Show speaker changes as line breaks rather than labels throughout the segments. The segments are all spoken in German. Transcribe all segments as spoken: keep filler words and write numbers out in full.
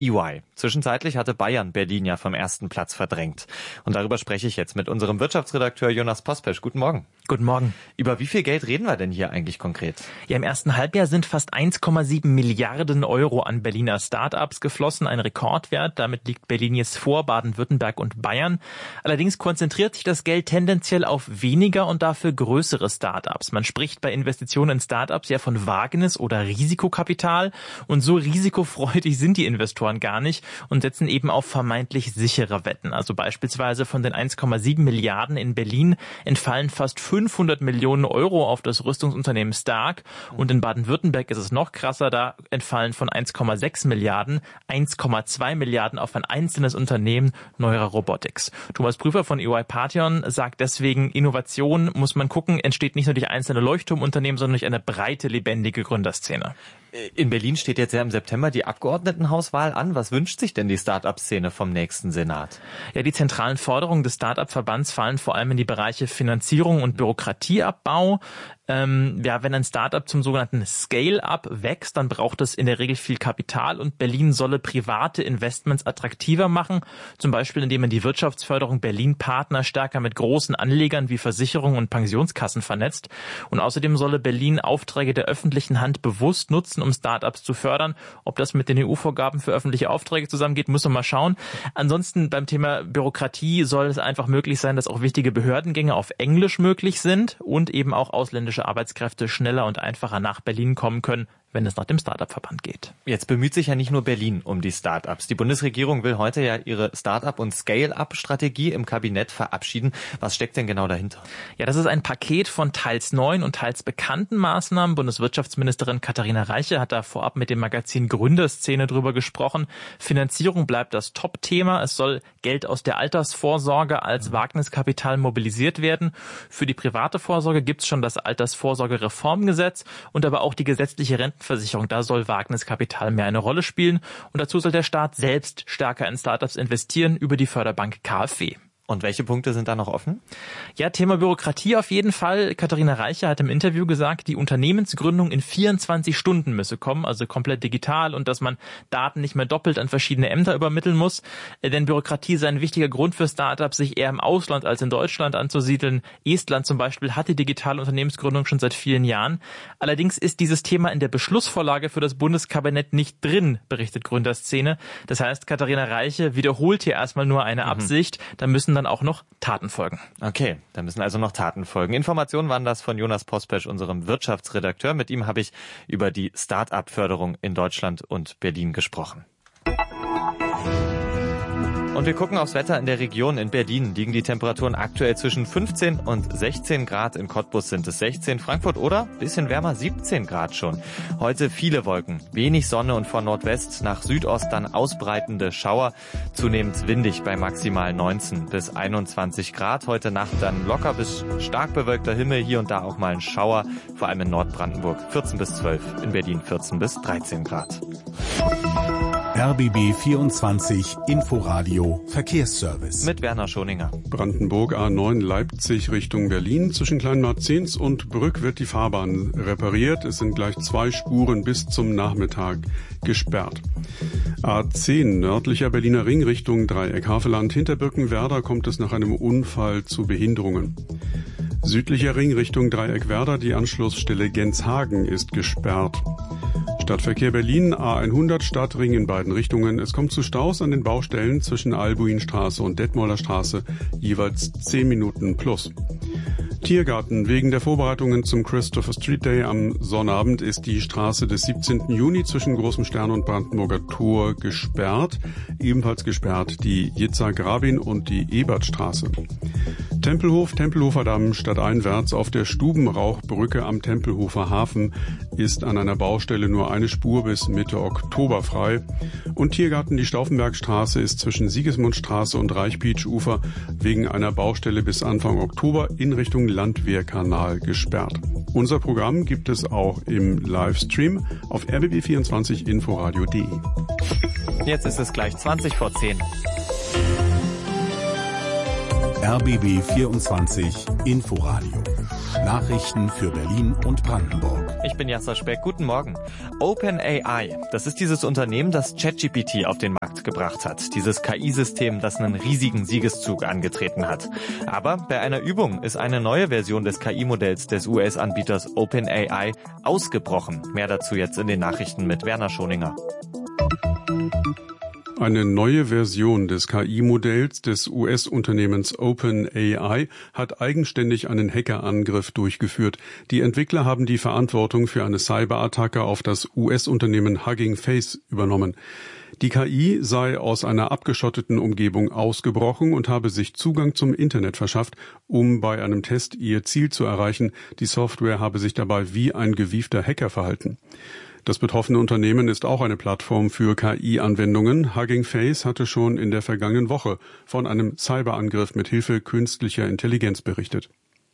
E Y. Zwischenzeitlich hatte Bayern Berlin ja vom ersten Platz verdrängt. Und darüber spreche ich jetzt mit unserem Wirtschaftsredakteur Jonas Pospesch. Guten Morgen.
Guten Morgen.
Über wie viel Geld reden wir denn hier eigentlich konkret?
Ja, im ersten Halbjahr sind fast eins Komma sieben Milliarden Euro an Berliner Start-ups geflossen. Ein Rekordwert. Damit liegt Berlin jetzt vor Baden-Württemberg und Bayern. Allerdings konzentriert sich das Geld tendenziell auf weniger und dafür größere Start-ups. Man spricht bei Investitionen in Start-ups ja von Wagnis oder Risikokapital. Und so risikofreudig sind die Investoren gar nicht und setzen eben auf vermeintlich sichere Wetten. Also beispielsweise von den eins Komma sieben Milliarden in Berlin entfallen fast fünfhundert Millionen Euro auf das Rüstungsunternehmen Stark. Und in Baden-Württemberg ist es noch krasser, da entfallen von eins Komma sechs Milliarden eins Komma zwei Milliarden auf ein einzelnes Unternehmen, Neura Robotics. Thomas Prüfer von E Y Partheon sagt deswegen, Innovation, muss man gucken, entsteht nicht nur durch einzelne Leuchtturmunternehmen, sondern durch eine breite, lebendige Gründerszene.
In Berlin steht jetzt ja im September die Abgeordnetenhauswahl an. Was wünscht sich denn die Start-up-Szene vom nächsten Senat?
Ja, die zentralen Forderungen des Start-up-Verbands fallen vor allem in die Bereiche Finanzierung und Bürokratieabbau. Ähm, ja, wenn ein Start-up zum sogenannten Scale-up wächst, dann braucht es in der Regel viel Kapital und Berlin solle private Investments attraktiver machen. Zum Beispiel, indem man die Wirtschaftsförderung Berlin-Partner stärker mit großen Anlegern wie Versicherungen und Pensionskassen vernetzt. Und außerdem solle Berlin Aufträge der öffentlichen Hand bewusst nutzen, um Start-ups zu fördern. Ob das mit den E U-Vorgaben für öffentliche Aufträge zusammengeht, müssen wir mal schauen. Ansonsten beim Thema Bürokratie soll es einfach möglich sein, dass auch wichtige Behördengänge auf Englisch möglich sind und eben auch ausländische Arbeitskräfte schneller und einfacher nach Berlin kommen können, wenn es nach dem Start-up-Verband geht.
Jetzt bemüht sich ja nicht nur Berlin um die Start-ups. Die Bundesregierung will heute ja ihre Start-up- und Scale-up-Strategie im Kabinett verabschieden. Was steckt denn genau dahinter?
Ja, das ist ein Paket von teils neuen und teils bekannten Maßnahmen. Bundeswirtschaftsministerin Katharina Reiche hat da vorab mit dem Magazin Gründerszene drüber gesprochen. Finanzierung bleibt das Top-Thema. Es soll Geld aus der Altersvorsorge als Wagniskapital mobilisiert werden. Für die private Vorsorge gibt es schon das Altersvorsorgereformgesetz und aber auch die gesetzliche Renten Versicherung, da soll Wagniskapital mehr eine Rolle spielen und dazu soll der Staat selbst stärker in Startups investieren über die Förderbank K f W.
Und welche Punkte sind da noch offen?
Ja, Thema Bürokratie auf jeden Fall. Katharina Reiche hat im Interview gesagt, die Unternehmensgründung in vierundzwanzig Stunden müsse kommen, also komplett digital und dass man Daten nicht mehr doppelt an verschiedene Ämter übermitteln muss. Denn Bürokratie sei ein wichtiger Grund für Startups, sich eher im Ausland als in Deutschland anzusiedeln. Estland zum Beispiel hat die digitale Unternehmensgründung schon seit vielen Jahren. Allerdings ist dieses Thema in der Beschlussvorlage für das Bundeskabinett nicht drin, berichtet Gründerszene. Das heißt, Katharina Reiche wiederholt hier erstmal nur eine mhm. Absicht. Da müssen dann auch noch Taten folgen.
Okay, da müssen also noch Taten folgen. Informationen waren das von Jonas Pospesch, unserem Wirtschaftsredakteur. Mit ihm habe ich über die Start-up-Förderung in Deutschland und Berlin gesprochen. Und wir gucken aufs Wetter in der Region. In Berlin liegen die Temperaturen aktuell zwischen fünfzehn und sechzehn Grad. In Cottbus sind es sechzehn. Frankfurt oder bisschen wärmer, siebzehn Grad schon. Heute viele Wolken, wenig Sonne und von Nordwest nach Südost dann ausbreitende Schauer. Zunehmend windig bei maximal neunzehn bis einundzwanzig Grad. Heute Nacht dann locker bis stark bewölkter Himmel. Hier und da auch mal ein Schauer, vor allem in Nordbrandenburg vierzehn bis zwölf. In Berlin vierzehn bis dreizehn Grad.
R B B vierundzwanzig Inforadio Verkehrsservice.
Mit Werner Schoninger.
Brandenburg A neun Leipzig Richtung Berlin. Zwischen Kleinmarzens und Brück wird die Fahrbahn repariert. Es sind gleich zwei Spuren bis zum Nachmittag gesperrt. A zehn nördlicher Berliner Ring Richtung Dreieck Havelland. Hinter Birkenwerder kommt es nach einem Unfall zu Behinderungen. Südlicher Ring Richtung Dreieck Werder. Die Anschlussstelle Genshagen ist gesperrt. Stadtverkehr Berlin, A hundert Stadtring in beiden Richtungen. Es kommt zu Staus an den Baustellen zwischen Albuinstraße und Detmolder Straße, jeweils zehn Minuten plus. Tiergarten. Wegen der Vorbereitungen zum Christopher Street Day am Sonnabend ist die Straße des siebzehnten Juni zwischen Großem Stern und Brandenburger Tor gesperrt. Ebenfalls gesperrt die Yitzhak-Rabin und die Ebertstraße. Tempelhof, Tempelhofer Damm stadteinwärts auf der Stubenrauchbrücke am Tempelhofer Hafen ist an einer Baustelle nur eine Spur bis Mitte Oktober frei. Und Tiergarten, die Stauffenbergstraße ist zwischen Sigismundstraße und Reichpietsch-Ufer wegen einer Baustelle bis Anfang Oktober in Richtung Landwehrkanal gesperrt. Unser Programm gibt es auch im Livestream auf r b b vierundzwanzig inforadio punkt de.
Jetzt ist es gleich zwanzig vor zehn.
R B B vierundzwanzig Inforadio Nachrichten für Berlin und Brandenburg.
Ich bin Jasser Speck. Guten Morgen. OpenAI, das ist dieses Unternehmen, das ChatGPT auf den Markt gebracht hat. Dieses K I-System, das einen riesigen Siegeszug angetreten hat. Aber bei einer Übung ist eine neue Version des K I-Modells des U S-Anbieters OpenAI ausgebrochen. Mehr dazu jetzt in den Nachrichten mit Werner Schoninger.
Eine neue Version des K I-Modells des U S-Unternehmens OpenAI hat eigenständig einen Hackerangriff durchgeführt. Die Entwickler haben die Verantwortung für eine Cyberattacke auf das U S-Unternehmen Hugging Face übernommen. Die K I sei aus einer abgeschotteten Umgebung ausgebrochen und habe sich Zugang zum Internet verschafft, um bei einem Test ihr Ziel zu erreichen. Die Software habe sich dabei wie ein gewiefter Hacker verhalten. Das betroffene Unternehmen ist auch eine Plattform für K I-Anwendungen. Hugging Face hatte schon in der vergangenen Woche von einem Cyberangriff mit Hilfe künstlicher Intelligenz berichtet.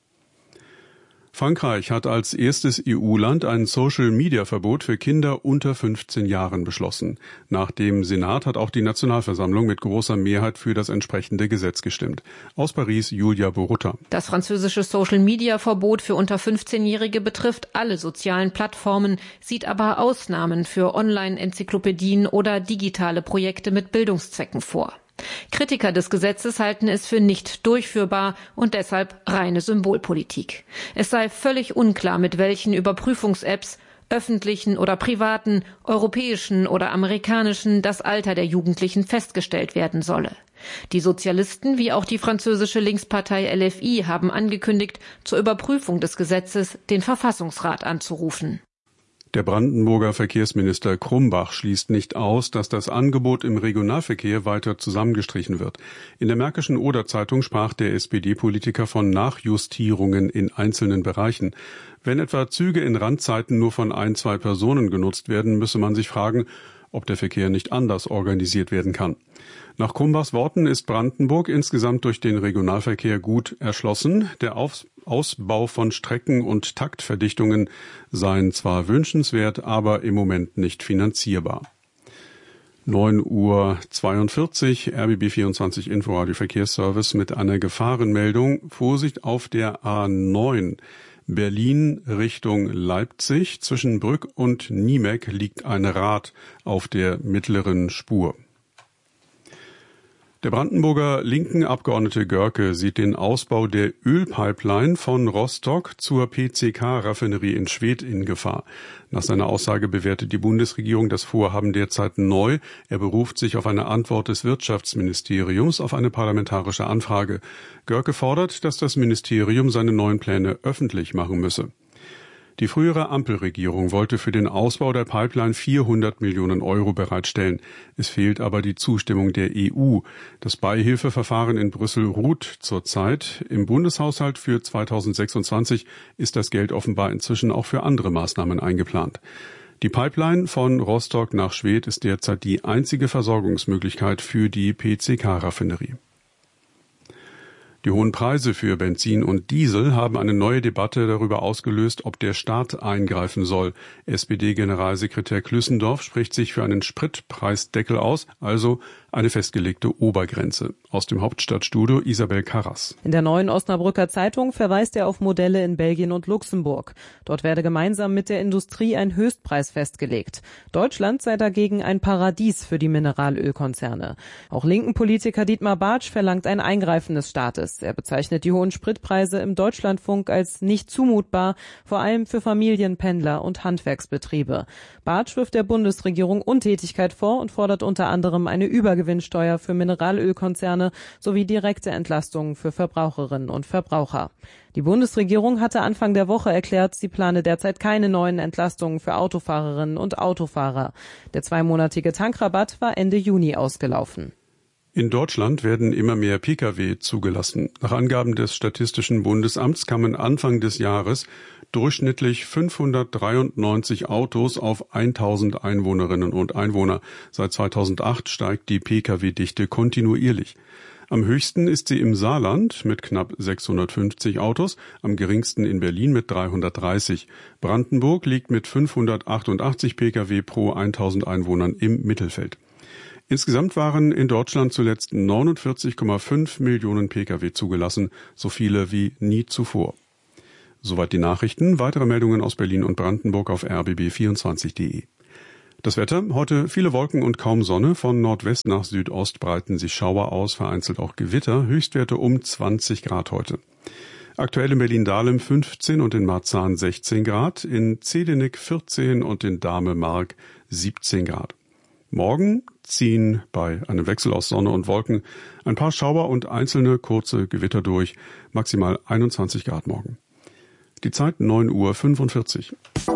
Frankreich hat als erstes E U-Land ein Social-Media-Verbot für Kinder unter fünfzehn Jahren beschlossen. Nach dem Senat hat auch die Nationalversammlung mit großer Mehrheit für das entsprechende Gesetz gestimmt. Aus Paris Julia Borutta.
Das französische Social-Media-Verbot für unter fünfzehnjährige betrifft alle sozialen Plattformen, sieht aber Ausnahmen für Online-Enzyklopädien oder digitale Projekte mit Bildungszwecken vor. Kritiker des Gesetzes halten es für nicht durchführbar und deshalb reine Symbolpolitik. Es sei völlig unklar, mit welchen Überprüfungs-Apps, öffentlichen oder privaten, europäischen oder amerikanischen, das Alter der Jugendlichen festgestellt werden solle. Die Sozialisten wie auch die französische Linkspartei L F I haben angekündigt, zur Überprüfung des Gesetzes den Verfassungsrat anzurufen.
Der Brandenburger Verkehrsminister Krumbach schließt nicht aus, dass das Angebot im Regionalverkehr weiter zusammengestrichen wird. In der Märkischen Oder-Zeitung sprach der S P D-Politiker von Nachjustierungen in einzelnen Bereichen. Wenn etwa Züge in Randzeiten nur von ein, zwei Personen genutzt werden, müsse man sich fragen, ob der Verkehr nicht anders organisiert werden kann. Nach Krumbachs Worten ist Brandenburg insgesamt durch den Regionalverkehr gut erschlossen. Der Ausbau von Strecken und Taktverdichtungen seien zwar wünschenswert, aber im Moment nicht finanzierbar. neun Uhr zweiundvierzig, R B B vierundzwanzig Inforadio Verkehrsservice mit einer Gefahrenmeldung. Vorsicht auf der A neun. Berlin Richtung Leipzig. Zwischen Brück und Niemek liegt ein Rad auf der mittleren Spur. Der Brandenburger linken Abgeordnete Görke sieht den Ausbau der Ölpipeline von Rostock zur P C K-Raffinerie in Schwedt in Gefahr. Nach seiner Aussage bewertet die Bundesregierung das Vorhaben derzeit neu. Er beruft sich auf eine Antwort des Wirtschaftsministeriums auf eine parlamentarische Anfrage. Görke fordert, dass das Ministerium seine neuen Pläne öffentlich machen müsse. Die frühere Ampelregierung wollte für den Ausbau der Pipeline vierhundert Millionen Euro bereitstellen. Es fehlt aber die Zustimmung der E U. Das Beihilfeverfahren in Brüssel ruht zurzeit. Im Bundeshaushalt für zweitausendsechsundzwanzig ist das Geld offenbar inzwischen auch für andere Maßnahmen eingeplant. Die Pipeline von Rostock nach Schwedt ist derzeit die einzige Versorgungsmöglichkeit für die P C K-Raffinerie. Die hohen Preise für Benzin und Diesel haben eine neue Debatte darüber ausgelöst, ob der Staat eingreifen soll. S P D-Generalsekretär Klüssendorf spricht sich für einen Spritpreisdeckel aus, also eine festgelegte Obergrenze. Aus dem Hauptstadtstudio Isabel Karras.
In der Neuen Osnabrücker Zeitung verweist er auf Modelle in Belgien und Luxemburg. Dort werde gemeinsam mit der Industrie ein Höchstpreis festgelegt. Deutschland sei dagegen ein Paradies für die Mineralölkonzerne. Auch linken Politiker Dietmar Bartsch verlangt ein Eingreifen des Staates. Er bezeichnet die hohen Spritpreise im Deutschlandfunk als nicht zumutbar, vor allem für Familien, Pendler und Handwerksbetriebe. Bartsch wirft der Bundesregierung Untätigkeit vor und fordert unter anderem eine Übergewinnsteuer für Mineralölkonzerne sowie direkte Entlastungen für Verbraucherinnen und Verbraucher. Die Bundesregierung hatte Anfang der Woche erklärt, sie plane derzeit keine neuen Entlastungen für Autofahrerinnen und Autofahrer. Der zweimonatige Tankrabatt war Ende Juni ausgelaufen.
In Deutschland werden immer mehr Pkw zugelassen. Nach Angaben des Statistischen Bundesamts kamen Anfang des Jahres durchschnittlich fünfhundertdreiundneunzig Autos auf tausend Einwohnerinnen und Einwohner. Seit zweitausendacht steigt die Pkw-Dichte kontinuierlich. Am höchsten ist sie im Saarland mit knapp sechshundertfünfzig Autos, am geringsten in Berlin mit dreihundertdreißig. Brandenburg liegt mit fünfhundertachtundachtzig Pkw pro tausend Einwohnern im Mittelfeld. Insgesamt waren in Deutschland zuletzt neunundvierzig Komma fünf Millionen Pkw zugelassen, so viele wie nie zuvor. Soweit die Nachrichten. Weitere Meldungen aus Berlin und Brandenburg auf r b b vierundzwanzig punkt de. Das Wetter, heute viele Wolken und kaum Sonne. Von Nordwest nach Südost breiten sich Schauer aus, vereinzelt auch Gewitter. Höchstwerte um zwanzig Grad heute. Aktuell in Berlin-Dahlem fünfzehn und in Marzahn sechzehn Grad, in Zedenick vierzehn und in Dahme-Mark siebzehn Grad. Morgen ziehen bei einem Wechsel aus Sonne und Wolken ein paar Schauer und einzelne kurze Gewitter durch, maximal einundzwanzig Grad morgen. Die Zeit neun Uhr fünfundvierzig.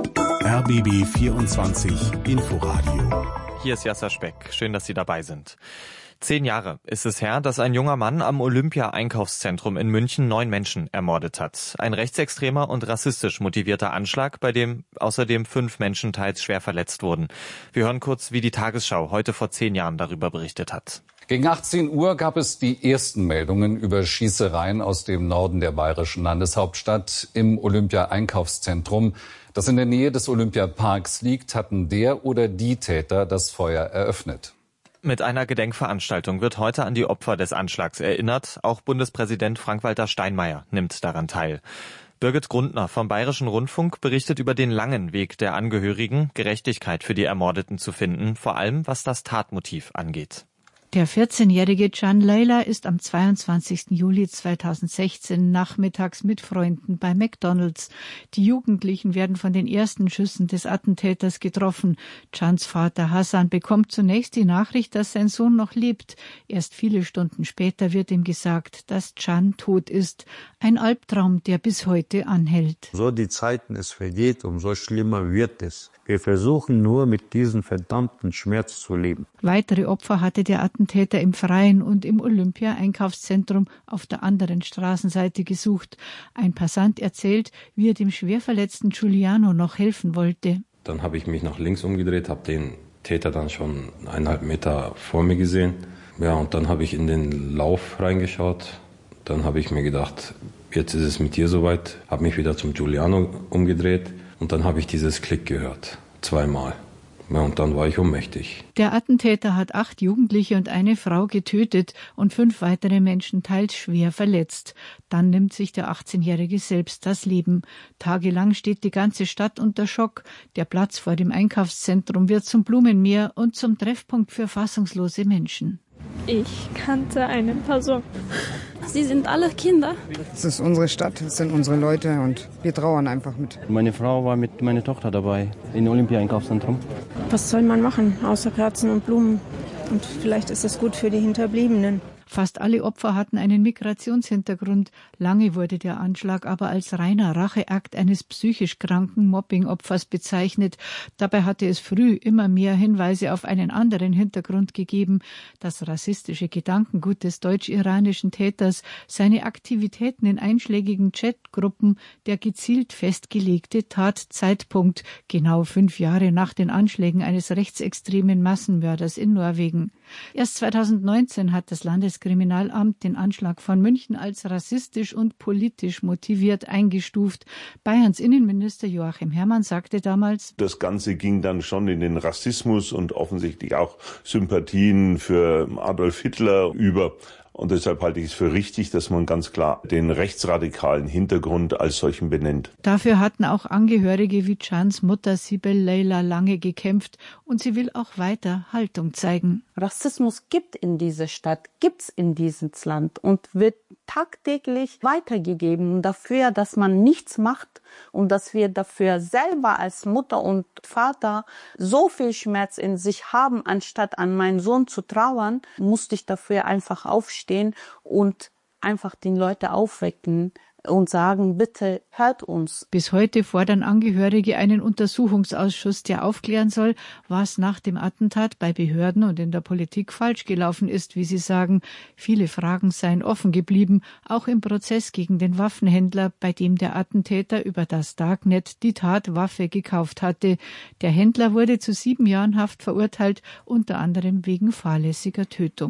R B B vierundzwanzig Inforadio.
Hier ist Jasser Speck. Schön, dass Sie dabei sind. Zehn Jahre ist es her, dass ein junger Mann am Olympia-Einkaufszentrum in München neun Menschen ermordet hat. Ein rechtsextremer und rassistisch motivierter Anschlag, bei dem außerdem fünf Menschen teils schwer verletzt wurden. Wir hören kurz, wie die Tagesschau heute vor zehn Jahren darüber berichtet hat.
Gegen achtzehn Uhr gab es die ersten Meldungen über Schießereien aus dem Norden der bayerischen Landeshauptstadt im Olympia-Einkaufszentrum, das in der Nähe des Olympiaparks liegt, hatten der oder die Täter das Feuer eröffnet.
Mit einer Gedenkveranstaltung wird heute an die Opfer des Anschlags erinnert. Auch Bundespräsident Frank-Walter Steinmeier nimmt daran teil. Birgit Grundner vom Bayerischen Rundfunk berichtet über den langen Weg der Angehörigen, Gerechtigkeit für die Ermordeten zu finden, vor allem was das Tatmotiv angeht.
Der vierzehnjährige Can Leyla ist am zweiundzwanzigsten Juli zweitausendsechzehn nachmittags mit Freunden bei McDonald's. Die Jugendlichen werden von den ersten Schüssen des Attentäters getroffen. Cans Vater Hassan bekommt zunächst die Nachricht, dass sein Sohn noch lebt. Erst viele Stunden später wird ihm gesagt, dass Can tot ist. Ein Albtraum, der bis heute anhält.
So die Zeiten es vergeht, umso schlimmer wird es. Wir versuchen nur, mit diesem verdammten Schmerz zu leben.
Weitere Opfer hatte der Attentäter im Freien und im Olympia-Einkaufszentrum auf der anderen Straßenseite gesucht. Ein Passant erzählt, wie er dem schwerverletzten Giuliano noch helfen wollte.
Dann habe ich mich nach links umgedreht, habe den Täter dann schon eineinhalb Meter vor mir gesehen. Ja, und dann habe ich in den Lauf reingeschaut. Dann habe ich mir gedacht, jetzt ist es mit dir soweit. Habe mich wieder zum Giuliano umgedreht. Und dann habe ich dieses Klick gehört, zweimal. Ja, und dann war ich ohnmächtig.
Der Attentäter hat acht Jugendliche und eine Frau getötet und fünf weitere Menschen teils schwer verletzt. Dann nimmt sich der achtzehnjährige selbst das Leben. Tagelang steht die ganze Stadt unter Schock. Der Platz vor dem Einkaufszentrum wird zum Blumenmeer und zum Treffpunkt für fassungslose Menschen.
Ich kannte eine Person. Sie sind alle Kinder.
Es ist unsere Stadt, es sind unsere Leute und wir trauern einfach mit.
Meine Frau war mit meiner Tochter dabei im Olympia-Einkaufszentrum.
Was soll man machen, außer Kerzen und Blumen? Und vielleicht ist das gut für die Hinterbliebenen.
Fast alle Opfer hatten einen Migrationshintergrund. Lange wurde der Anschlag aber als reiner Racheakt eines psychisch kranken Mobbing-Opfers bezeichnet. Dabei hatte es früh immer mehr Hinweise auf einen anderen Hintergrund gegeben. Das rassistische Gedankengut des deutsch-iranischen Täters, seine Aktivitäten in einschlägigen Chatgruppen, der gezielt festgelegte Tatzeitpunkt, genau fünf Jahre nach den Anschlägen eines rechtsextremen Massenmörders in Norwegen. Erst zweitausendneunzehn hat das Landeskriminalamt den Anschlag von München als rassistisch und politisch motiviert eingestuft. Bayerns Innenminister Joachim Herrmann sagte damals:
Das Ganze ging dann schon in den Rassismus und offensichtlich auch Sympathien für Adolf Hitler über. Und deshalb halte ich es für richtig, dass man ganz klar den rechtsradikalen Hintergrund als solchen benennt.
Dafür hatten auch Angehörige wie Cans Mutter Sibel Leyla lange gekämpft und sie will auch weiter Haltung zeigen.
Rassismus gibt in dieser Stadt, gibt's in diesem Land und wird tagtäglich weitergegeben dafür, dass man nichts macht und dass wir dafür selber als Mutter und Vater so viel Schmerz in sich haben, anstatt an meinen Sohn zu trauern, musste ich dafür einfach aufstehen und einfach den Leute aufwecken und sagen, bitte hört uns.
Bis heute fordern Angehörige einen Untersuchungsausschuss, der aufklären soll, was nach dem Attentat bei Behörden und in der Politik falsch gelaufen ist, wie sie sagen. Viele Fragen seien offen geblieben, auch im Prozess gegen den Waffenhändler, bei dem der Attentäter über das Darknet die Tatwaffe gekauft hatte. Der Händler wurde zu sieben Jahren Haft verurteilt, unter anderem wegen fahrlässiger Tötung.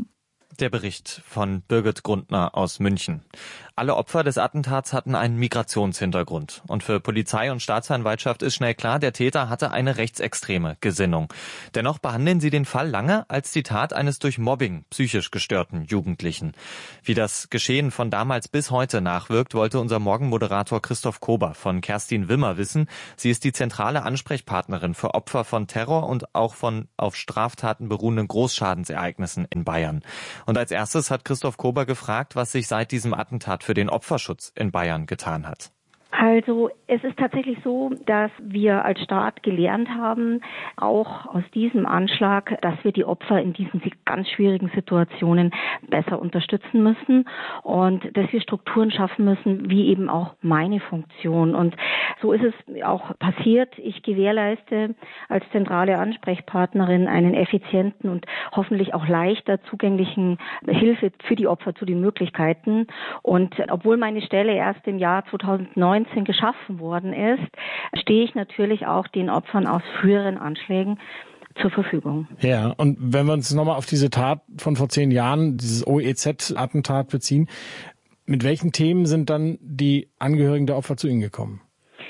Der Bericht von Birgit Grundner aus München. Alle Opfer des Attentats hatten einen Migrationshintergrund. Und für Polizei und Staatsanwaltschaft ist schnell klar, der Täter hatte eine rechtsextreme Gesinnung. Dennoch behandeln sie den Fall lange als die Tat eines durch Mobbing psychisch gestörten Jugendlichen. Wie das Geschehen von damals bis heute nachwirkt, wollte unser Morgenmoderator Christoph Kober von Kerstin Wimmer wissen. Sie ist die zentrale Ansprechpartnerin für Opfer von Terror und auch von auf Straftaten beruhenden Großschadensereignissen in Bayern. Und als erstes hat Christoph Kober gefragt, was sich seit diesem Attentat für den Opferschutz in Bayern getan hat.
Also es ist tatsächlich so, dass wir als Staat gelernt haben, auch aus diesem Anschlag, dass wir die Opfer in diesen ganz schwierigen Situationen besser unterstützen müssen und dass wir Strukturen schaffen müssen, wie eben auch meine Funktion. Und so ist es auch passiert. Ich gewährleiste als zentrale Ansprechpartnerin einen effizienten und hoffentlich auch leichter zugänglichen Hilfe für die Opfer zu den Möglichkeiten. Und obwohl meine Stelle erst im Jahr zweitausendneunzehn geschaffen worden ist, stehe ich natürlich auch den Opfern aus früheren Anschlägen zur Verfügung.
Ja, und wenn wir uns nochmal auf diese Tat von vor zehn Jahren, dieses O E Z-Attentat beziehen, mit welchen Themen sind dann die Angehörigen der Opfer zu Ihnen gekommen?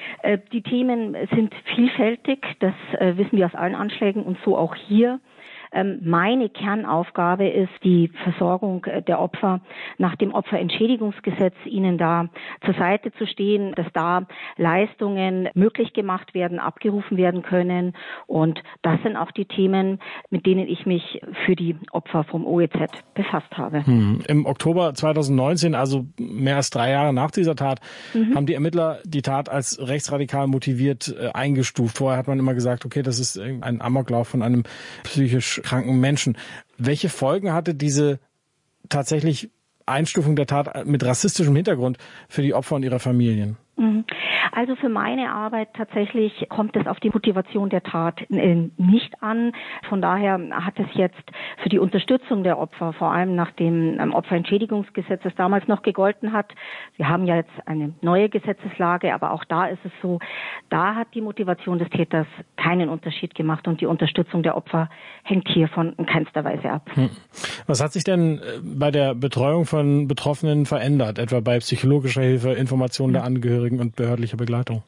Die Themen sind vielfältig, das wissen wir aus allen Anschlägen und so auch hier. Meine Kernaufgabe ist die Versorgung der Opfer nach dem Opferentschädigungsgesetz, ihnen da zur Seite zu stehen, dass da Leistungen möglich gemacht werden, abgerufen werden können. Und das sind auch die Themen, mit denen ich mich für die Opfer vom O E Z befasst habe.
Hm. Im Oktober zweitausendneunzehn, also mehr als drei Jahre nach dieser Tat, mhm. haben die Ermittler die Tat als rechtsradikal motiviert äh, eingestuft. Vorher hat man immer gesagt, okay, das ist ein Amoklauf von einem psychisch kranken Menschen. Welche Folgen hatte diese tatsächlich Einstufung der Tat mit rassistischem Hintergrund für die Opfer und ihre Familien?
Also für meine Arbeit tatsächlich kommt es auf die Motivation der Tat nicht an. Von daher hat es jetzt für die Unterstützung der Opfer, vor allem nach dem Opferentschädigungsgesetz, das damals noch gegolten hat, wir haben ja jetzt eine neue Gesetzeslage, aber auch da ist es so, da hat die Motivation des Täters keinen Unterschied gemacht und die Unterstützung der Opfer hängt hiervon in keinster Weise ab.
Was hat sich denn bei der Betreuung von Betroffenen verändert, etwa bei psychologischer Hilfe, Informationen der Angehörigen und behördlicher Begleitung?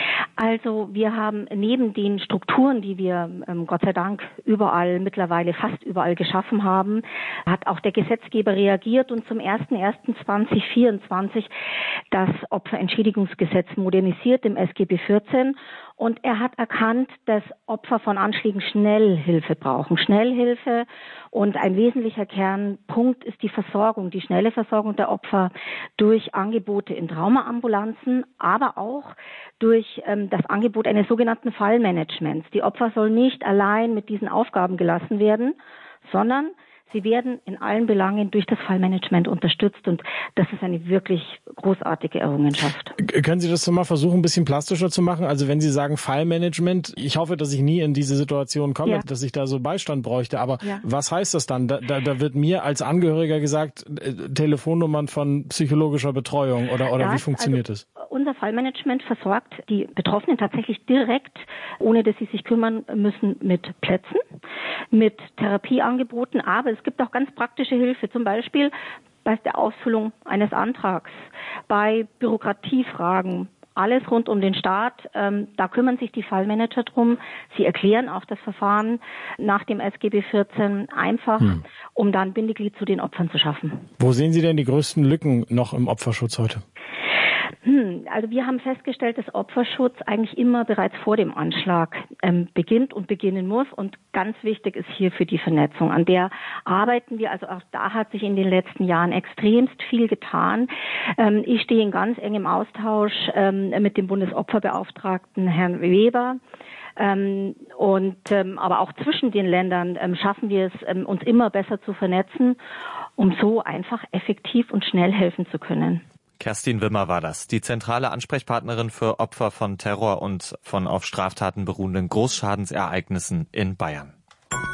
Also wir haben neben den Strukturen, die wir ähm, Gott sei Dank überall, mittlerweile fast überall geschaffen haben, hat auch der Gesetzgeber reagiert und zum ersten ersten zweitausendvierundzwanzig das Opferentschädigungsgesetz modernisiert im S G B vierzehn. Und er hat erkannt, dass Opfer von Anschlägen Schnellhilfe brauchen. Schnellhilfe und ein wesentlicher Kernpunkt ist die Versorgung, die schnelle Versorgung der Opfer durch Angebote in Traumaambulanzen, aber auch durch ähm, das Angebot eines sogenannten Fallmanagements. Die Opfer sollen nicht allein mit diesen Aufgaben gelassen werden, sondern sie werden in allen Belangen durch das Fallmanagement unterstützt und das ist eine wirklich großartige Errungenschaft.
Können Sie das mal versuchen, ein bisschen plastischer zu machen? Also wenn Sie sagen Fallmanagement, ich hoffe, dass ich nie in diese Situation komme, ja. dass ich da so Beistand bräuchte, aber ja. was heißt das dann? Da, da, da wird mir als Angehöriger gesagt, äh, Telefonnummern von psychologischer Betreuung oder, oder das, wie funktioniert also, das?
Unser Fallmanagement versorgt die Betroffenen tatsächlich direkt, ohne dass sie sich kümmern müssen, mit Plätzen, mit Therapieangeboten, aber es Es gibt auch ganz praktische Hilfe, zum Beispiel bei der Ausfüllung eines Antrags, bei Bürokratiefragen, alles rund um den Staat. Ähm, da kümmern sich die Fallmanager drum. Sie erklären auch das Verfahren nach dem S G B vierzehn einfach, hm. um dann Bindeglied zu den Opfern zu schaffen.
Wo sehen Sie denn die größten Lücken noch im Opferschutz heute?
Hm, also wir haben festgestellt, dass Opferschutz eigentlich immer bereits vor dem Anschlag ähm, beginnt und beginnen muss. Und ganz wichtig ist hierfür die Vernetzung. An der arbeiten wir. Also auch da hat sich in den letzten Jahren extremst viel getan. Ähm, ich stehe in ganz engem Austausch ähm, mit dem Bundesopferbeauftragten Herrn Weber. Ähm, und ähm, aber auch zwischen den Ländern ähm, schaffen wir es, ähm, uns immer besser zu vernetzen, um so einfach effektiv und schnell helfen zu können.
Kerstin Wimmer war das, die zentrale Ansprechpartnerin für Opfer von Terror und von auf Straftaten beruhenden Großschadensereignissen in Bayern.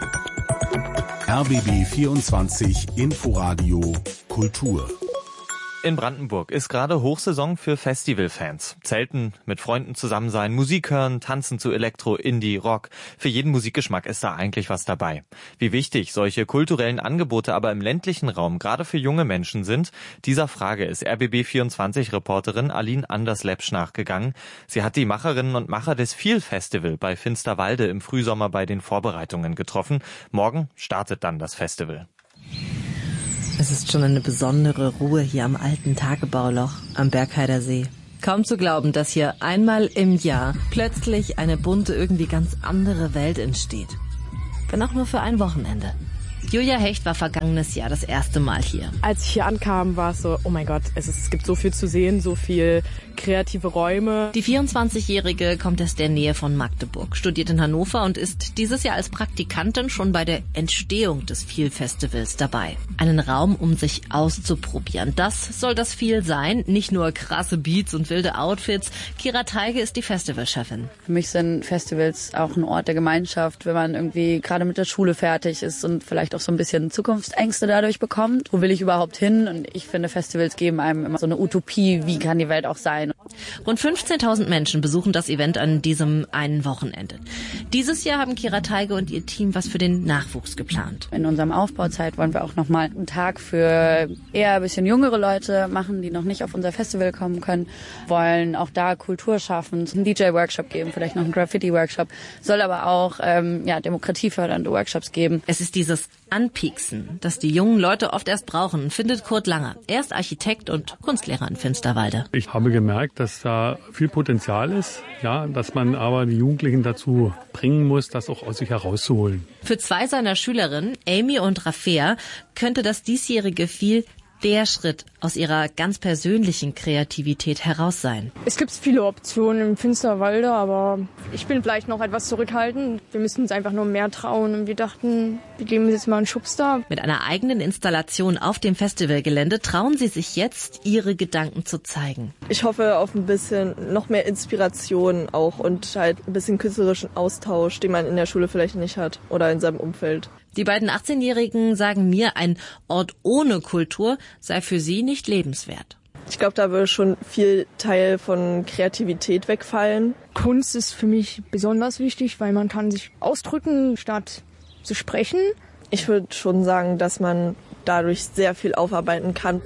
R B B vierundzwanzig Inforadio Kultur.
In Brandenburg ist gerade Hochsaison für Festivalfans. Zelten, mit Freunden zusammen sein, Musik hören, tanzen zu Elektro, Indie, Rock. Für jeden Musikgeschmack ist da eigentlich was dabei. Wie wichtig solche kulturellen Angebote aber im ländlichen Raum gerade für junge Menschen sind, dieser Frage ist R B B vierundzwanzig-Reporterin Aline Anders-Lepsch nachgegangen. Sie hat die Macherinnen und Macher des Feel Festival bei Finsterwalde im Frühsommer bei den Vorbereitungen getroffen. Morgen startet dann das Festival.
Es ist schon eine besondere Ruhe hier am alten Tagebauloch am Bergheider See. Kaum zu glauben, dass hier einmal im Jahr plötzlich eine bunte, irgendwie ganz andere Welt entsteht. Wenn auch nur für ein Wochenende. Julia Hecht war vergangenes Jahr das erste Mal hier.
Als ich hier ankam, war es so, oh mein Gott, es, ist, es gibt so viel zu sehen, so viel kreative Räume.
Die vierundzwanzigjährige kommt aus der Nähe von Magdeburg, studiert in Hannover und ist dieses Jahr als Praktikantin schon bei der Entstehung des Feel Festivals dabei. Einen Raum, um sich auszuprobieren. Das soll das Feel sein, nicht nur krasse Beats und wilde Outfits. Kira Teige ist die Festivalchefin.
Für mich sind Festivals auch ein Ort der Gemeinschaft, wenn man irgendwie gerade mit der Schule fertig ist und vielleicht auch so ein bisschen Zukunftsängste dadurch bekommt. Wo will ich überhaupt hin? Und ich finde, Festivals geben einem immer so eine Utopie, wie kann die Welt auch sein.
Rund fünfzehntausend Menschen besuchen das Event an diesem einen Wochenende. Dieses Jahr haben Kira Teige und ihr Team was für den Nachwuchs geplant.
In unserem Aufbauzeit wollen wir auch nochmal einen Tag für eher ein bisschen jüngere Leute machen, die noch nicht auf unser Festival kommen können, wollen auch da Kultur schaffen, einen D J-Workshop geben, vielleicht noch einen Graffiti-Workshop, soll aber auch ähm, ja, demokratiefördernde Workshops geben.
Es ist dieses Anpieksen, das die jungen Leute oft erst brauchen, findet Kurt Langer. Er ist Architekt und Kunstlehrer in Finsterwalde.
Ich habe gemerkt, dass da viel Potenzial ist, ja, dass man aber die Jugendlichen dazu bringen muss, das auch aus sich herauszuholen.
Für zwei seiner Schülerinnen, Amy und Rafea, könnte das diesjährige Feel der Schritt aus ihrer ganz persönlichen Kreativität heraus sein.
Es gibt viele Optionen im Finsterwalde, aber ich bin vielleicht noch etwas zurückhaltend. Wir müssen uns einfach nur mehr trauen und wir dachten, wir geben uns jetzt mal einen Schubs da.
Mit einer eigenen Installation auf dem Festivalgelände trauen sie sich jetzt, ihre Gedanken zu zeigen.
Ich hoffe auf ein bisschen noch mehr Inspiration auch und halt ein bisschen künstlerischen Austausch, den man in der Schule vielleicht nicht hat oder in seinem Umfeld.
Die beiden achtzehnjährigen sagen mir, ein Ort ohne Kultur sei für sie nicht lebenswert.
Ich glaube, da würde schon viel Teil von Kreativität wegfallen.
Kunst ist für mich besonders wichtig, weil man kann sich ausdrücken, statt zu sprechen.
Ich würde schon sagen, dass man dadurch sehr viel aufarbeiten kann.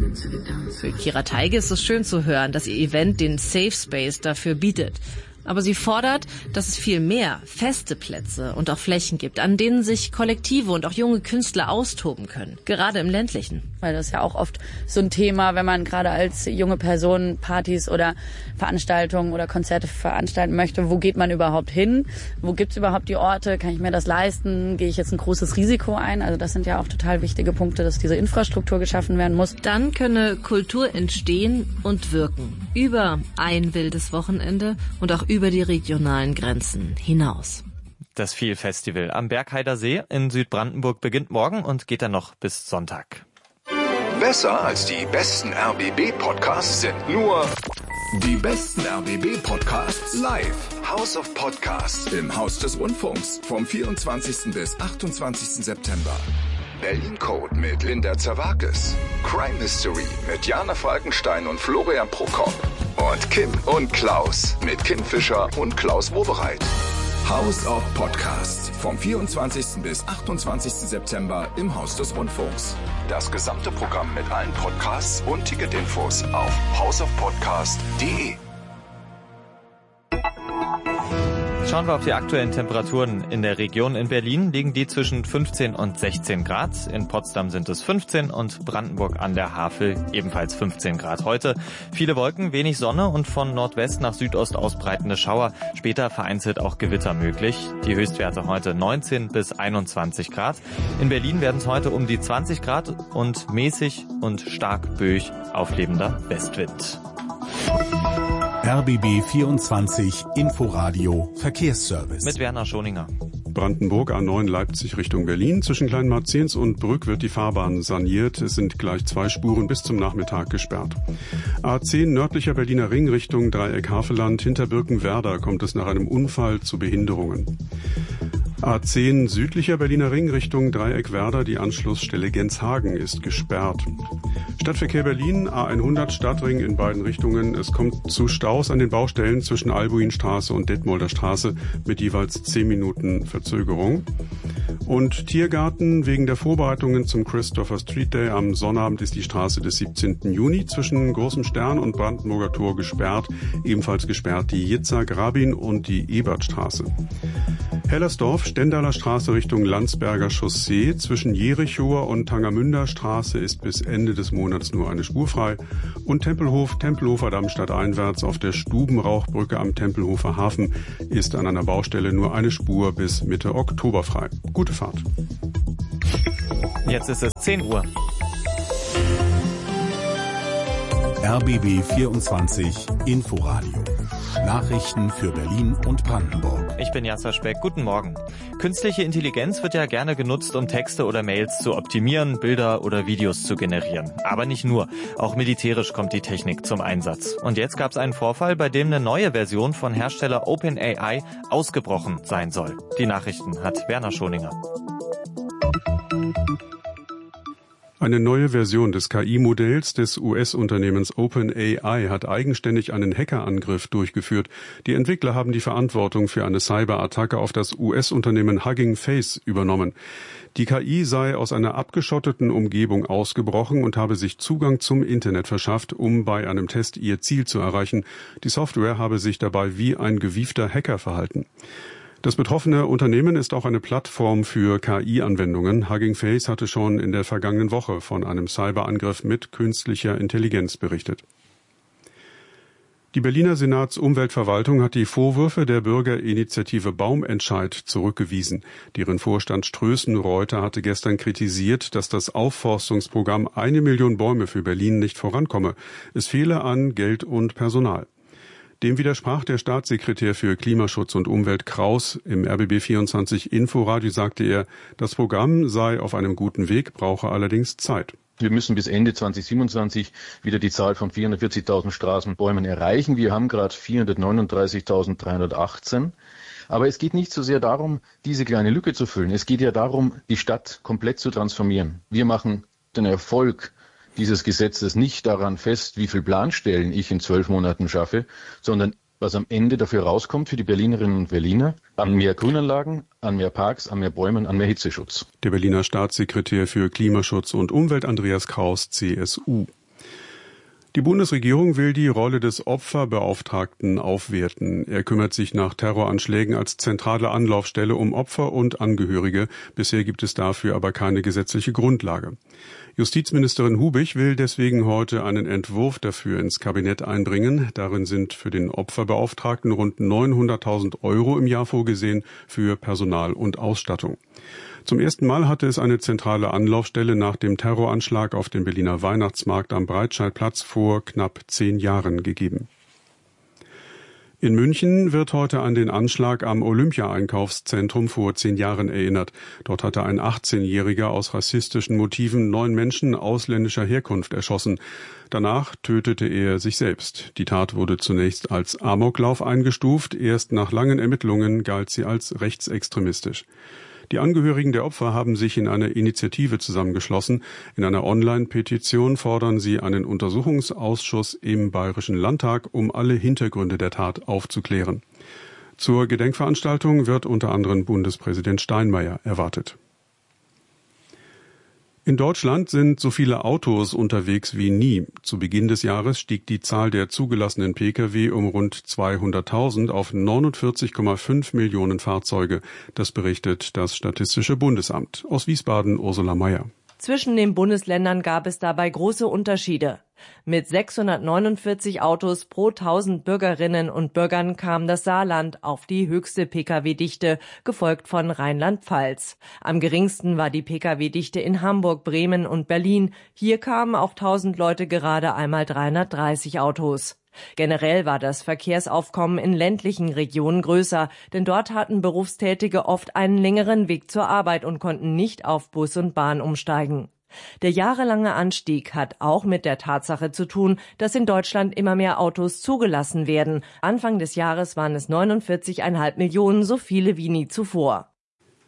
Für Kira Teige ist es schön zu hören, dass ihr Event den Safe Space dafür bietet. Aber sie fordert, dass es viel mehr feste Plätze und auch Flächen gibt, an denen sich Kollektive und auch junge Künstler austoben können, gerade im ländlichen.
Weil das ist ja auch oft so ein Thema, wenn man gerade als junge Person Partys oder Veranstaltungen oder Konzerte veranstalten möchte. Wo geht man überhaupt hin? Wo gibt's überhaupt die Orte? Kann ich mir das leisten? Gehe ich jetzt ein großes Risiko ein? Also das sind ja auch total wichtige Punkte, dass diese Infrastruktur geschaffen werden muss.
Dann könne Kultur entstehen und wirken. Über ein wildes Wochenende und auch über die regionalen Grenzen hinaus.
Das Feel Festival am Bergheider See in Südbrandenburg beginnt morgen und geht dann noch bis Sonntag.
Besser als die besten R B B-Podcasts sind nur die besten R B B-Podcasts live. House of Podcasts im Haus des Rundfunks vom vierundzwanzigsten bis achtundzwanzigsten September. Berlin Code mit Linda Zerwakis. Crime Mystery mit Jana Falkenstein und Florian Prokop. Und Kim und Klaus mit Kim Fischer und Klaus Wobereit. House of Podcasts vom vierundzwanzigsten bis achtundzwanzigsten September im Haus des Rundfunks. Das gesamte Programm mit allen Podcasts und Ticketinfos auf houseofpodcast punkt de.
Schauen wir auf die aktuellen Temperaturen in der Region. In Berlin liegen die zwischen fünfzehn und sechzehn Grad. In Potsdam sind es fünfzehn und Brandenburg an der Havel ebenfalls fünfzehn Grad. Heute viele Wolken, wenig Sonne und von Nordwest nach Südost ausbreitende Schauer. Später vereinzelt auch Gewitter möglich. Die Höchstwerte heute neunzehn bis einundzwanzig Grad. In Berlin werden es heute um die zwanzig Grad und mäßig und stark böig auflebender Westwind.
R B B vierundzwanzig Inforadio Verkehrsservice.
Mit Werner Schoninger.
Brandenburg A neun Leipzig Richtung Berlin. Zwischen Kleinmarziens und Brück wird die Fahrbahn saniert. Es sind gleich zwei Spuren bis zum Nachmittag gesperrt. A zehn nördlicher Berliner Ring Richtung Dreieck Havelland. Hinter Birkenwerder kommt es nach einem Unfall zu Behinderungen. A zehn südlicher Berliner Ring Richtung Dreieck-Werder, die Anschlussstelle Genshagen ist gesperrt. Stadtverkehr Berlin, A hundert Stadtring in beiden Richtungen. Es kommt zu Staus an den Baustellen zwischen Albuinstraße und Detmolder Straße mit jeweils zehn Minuten Verzögerung. Und Tiergarten, wegen der Vorbereitungen zum Christopher Street Day am Sonnabend ist die Straße des siebzehnten Juni zwischen Großem Stern und Brandenburger Tor gesperrt. Ebenfalls gesperrt die Yitzhak-Rabin und die Ebertstraße. Hellersdorf, Stendaler Straße Richtung Landsberger Chaussee. Zwischen Jerichower und Tangermünder Straße ist bis Ende des Monats nur eine Spur frei. Und Tempelhof, Tempelhofer Damm stadteinwärts auf der Stubenrauchbrücke am Tempelhofer Hafen ist an einer Baustelle nur eine Spur bis Mitte Oktober frei. Gute Fahrt.
Jetzt ist es zehn Uhr.
R B B vierundzwanzig Inforadio. Nachrichten für Berlin und Brandenburg.
Ich bin Jasper Speck. Guten Morgen. Künstliche Intelligenz wird ja gerne genutzt, um Texte oder Mails zu optimieren, Bilder oder Videos zu generieren. Aber nicht nur. Auch militärisch kommt die Technik zum Einsatz. Und jetzt gab es einen Vorfall, bei dem eine neue Version von Hersteller OpenAI ausgebrochen sein soll. Die Nachrichten hat Werner Schoninger.
Eine neue Version des K I-Modells des U S-Unternehmens OpenAI hat eigenständig einen Hackerangriff durchgeführt. Die Entwickler haben die Verantwortung für eine Cyberattacke auf das U S-Unternehmen Hugging Face übernommen. Die K I sei aus einer abgeschotteten Umgebung ausgebrochen und habe sich Zugang zum Internet verschafft, um bei einem Test ihr Ziel zu erreichen. Die Software habe sich dabei wie ein gewiefter Hacker verhalten. Das betroffene Unternehmen ist auch eine Plattform für K I-Anwendungen. Hugging Face hatte schon in der vergangenen Woche von einem Cyberangriff mit künstlicher Intelligenz berichtet. Die Berliner Senatsumweltverwaltung hat die Vorwürfe der Bürgerinitiative Baumentscheid zurückgewiesen. Deren Vorstand Strößen-Reuter hatte gestern kritisiert, dass das Aufforstungsprogramm eine Million Bäume für Berlin nicht vorankomme. Es fehle an Geld und Personal. Dem widersprach der Staatssekretär für Klimaschutz und Umwelt Kraus. Im R B B vierundzwanzig Inforadio sagte er, das Programm sei auf einem guten Weg, brauche allerdings Zeit.
Wir müssen bis Ende zweitausendsiebenundzwanzig wieder die Zahl von vierhundertvierzigtausend Straßenbäumen erreichen. Wir haben gerade vierhundertneununddreißigtausenddreihundertachtzehn. Aber es geht nicht so sehr darum, diese kleine Lücke zu füllen. Es geht ja darum, die Stadt komplett zu transformieren. Wir machen den Erfolg dieses Gesetzes nicht daran fest, wie viel Planstellen ich in zwölf Monaten schaffe, sondern was am Ende dafür rauskommt für die Berlinerinnen und Berliner, an mehr Grünanlagen, an mehr Parks, an mehr Bäumen, an mehr Hitzeschutz.
Der Berliner Staatssekretär für Klimaschutz und Umwelt Andreas Kraus, C S U. Die Bundesregierung will die Rolle des Opferbeauftragten aufwerten. Er kümmert sich nach Terroranschlägen als zentrale Anlaufstelle um Opfer und Angehörige. Bisher gibt es dafür aber keine gesetzliche Grundlage. Justizministerin Hubich will deswegen heute einen Entwurf dafür ins Kabinett einbringen. Darin sind für den Opferbeauftragten rund neunhunderttausend Euro im Jahr vorgesehen für Personal und Ausstattung. Zum ersten Mal hatte es eine zentrale Anlaufstelle nach dem Terroranschlag auf dem Berliner Weihnachtsmarkt am Breitscheidplatz vor knapp zehn Jahren gegeben. In München wird heute an den Anschlag am Olympia-Einkaufszentrum vor zehn Jahren erinnert. Dort hatte ein achtzehnjähriger aus rassistischen Motiven neun Menschen ausländischer Herkunft erschossen. Danach tötete er sich selbst. Die Tat wurde zunächst als Amoklauf eingestuft. Erst nach langen Ermittlungen galt sie als rechtsextremistisch. Die Angehörigen der Opfer haben sich in einer Initiative zusammengeschlossen. In einer Online-Petition fordern sie einen Untersuchungsausschuss im Bayerischen Landtag, um alle Hintergründe der Tat aufzuklären. Zur Gedenkveranstaltung wird unter anderem Bundespräsident Steinmeier erwartet. In Deutschland sind so viele Autos unterwegs wie nie. Zu Beginn des Jahres stieg die Zahl der zugelassenen Pkw um rund zweihunderttausend auf neunundvierzig Komma fünf Millionen Fahrzeuge. Das berichtet das Statistische Bundesamt. Aus Wiesbaden Ursula Mayer.
Zwischen den Bundesländern gab es dabei große Unterschiede. Mit sechshundertneunundvierzig Autos pro tausend Bürgerinnen und Bürgern kam das Saarland auf die höchste Pkw-Dichte, gefolgt von Rheinland-Pfalz. Am geringsten war die Pkw-Dichte in Hamburg, Bremen und Berlin. Hier kamen auf tausend Leute gerade einmal dreihundertdreißig Autos. Generell war das Verkehrsaufkommen in ländlichen Regionen größer, denn dort hatten Berufstätige oft einen längeren Weg zur Arbeit und konnten nicht auf Bus und Bahn umsteigen. Der jahrelange Anstieg hat auch mit der Tatsache zu tun, dass in Deutschland immer mehr Autos zugelassen werden. Anfang des Jahres waren es neunundvierzig Komma fünf Millionen, so viele wie nie zuvor.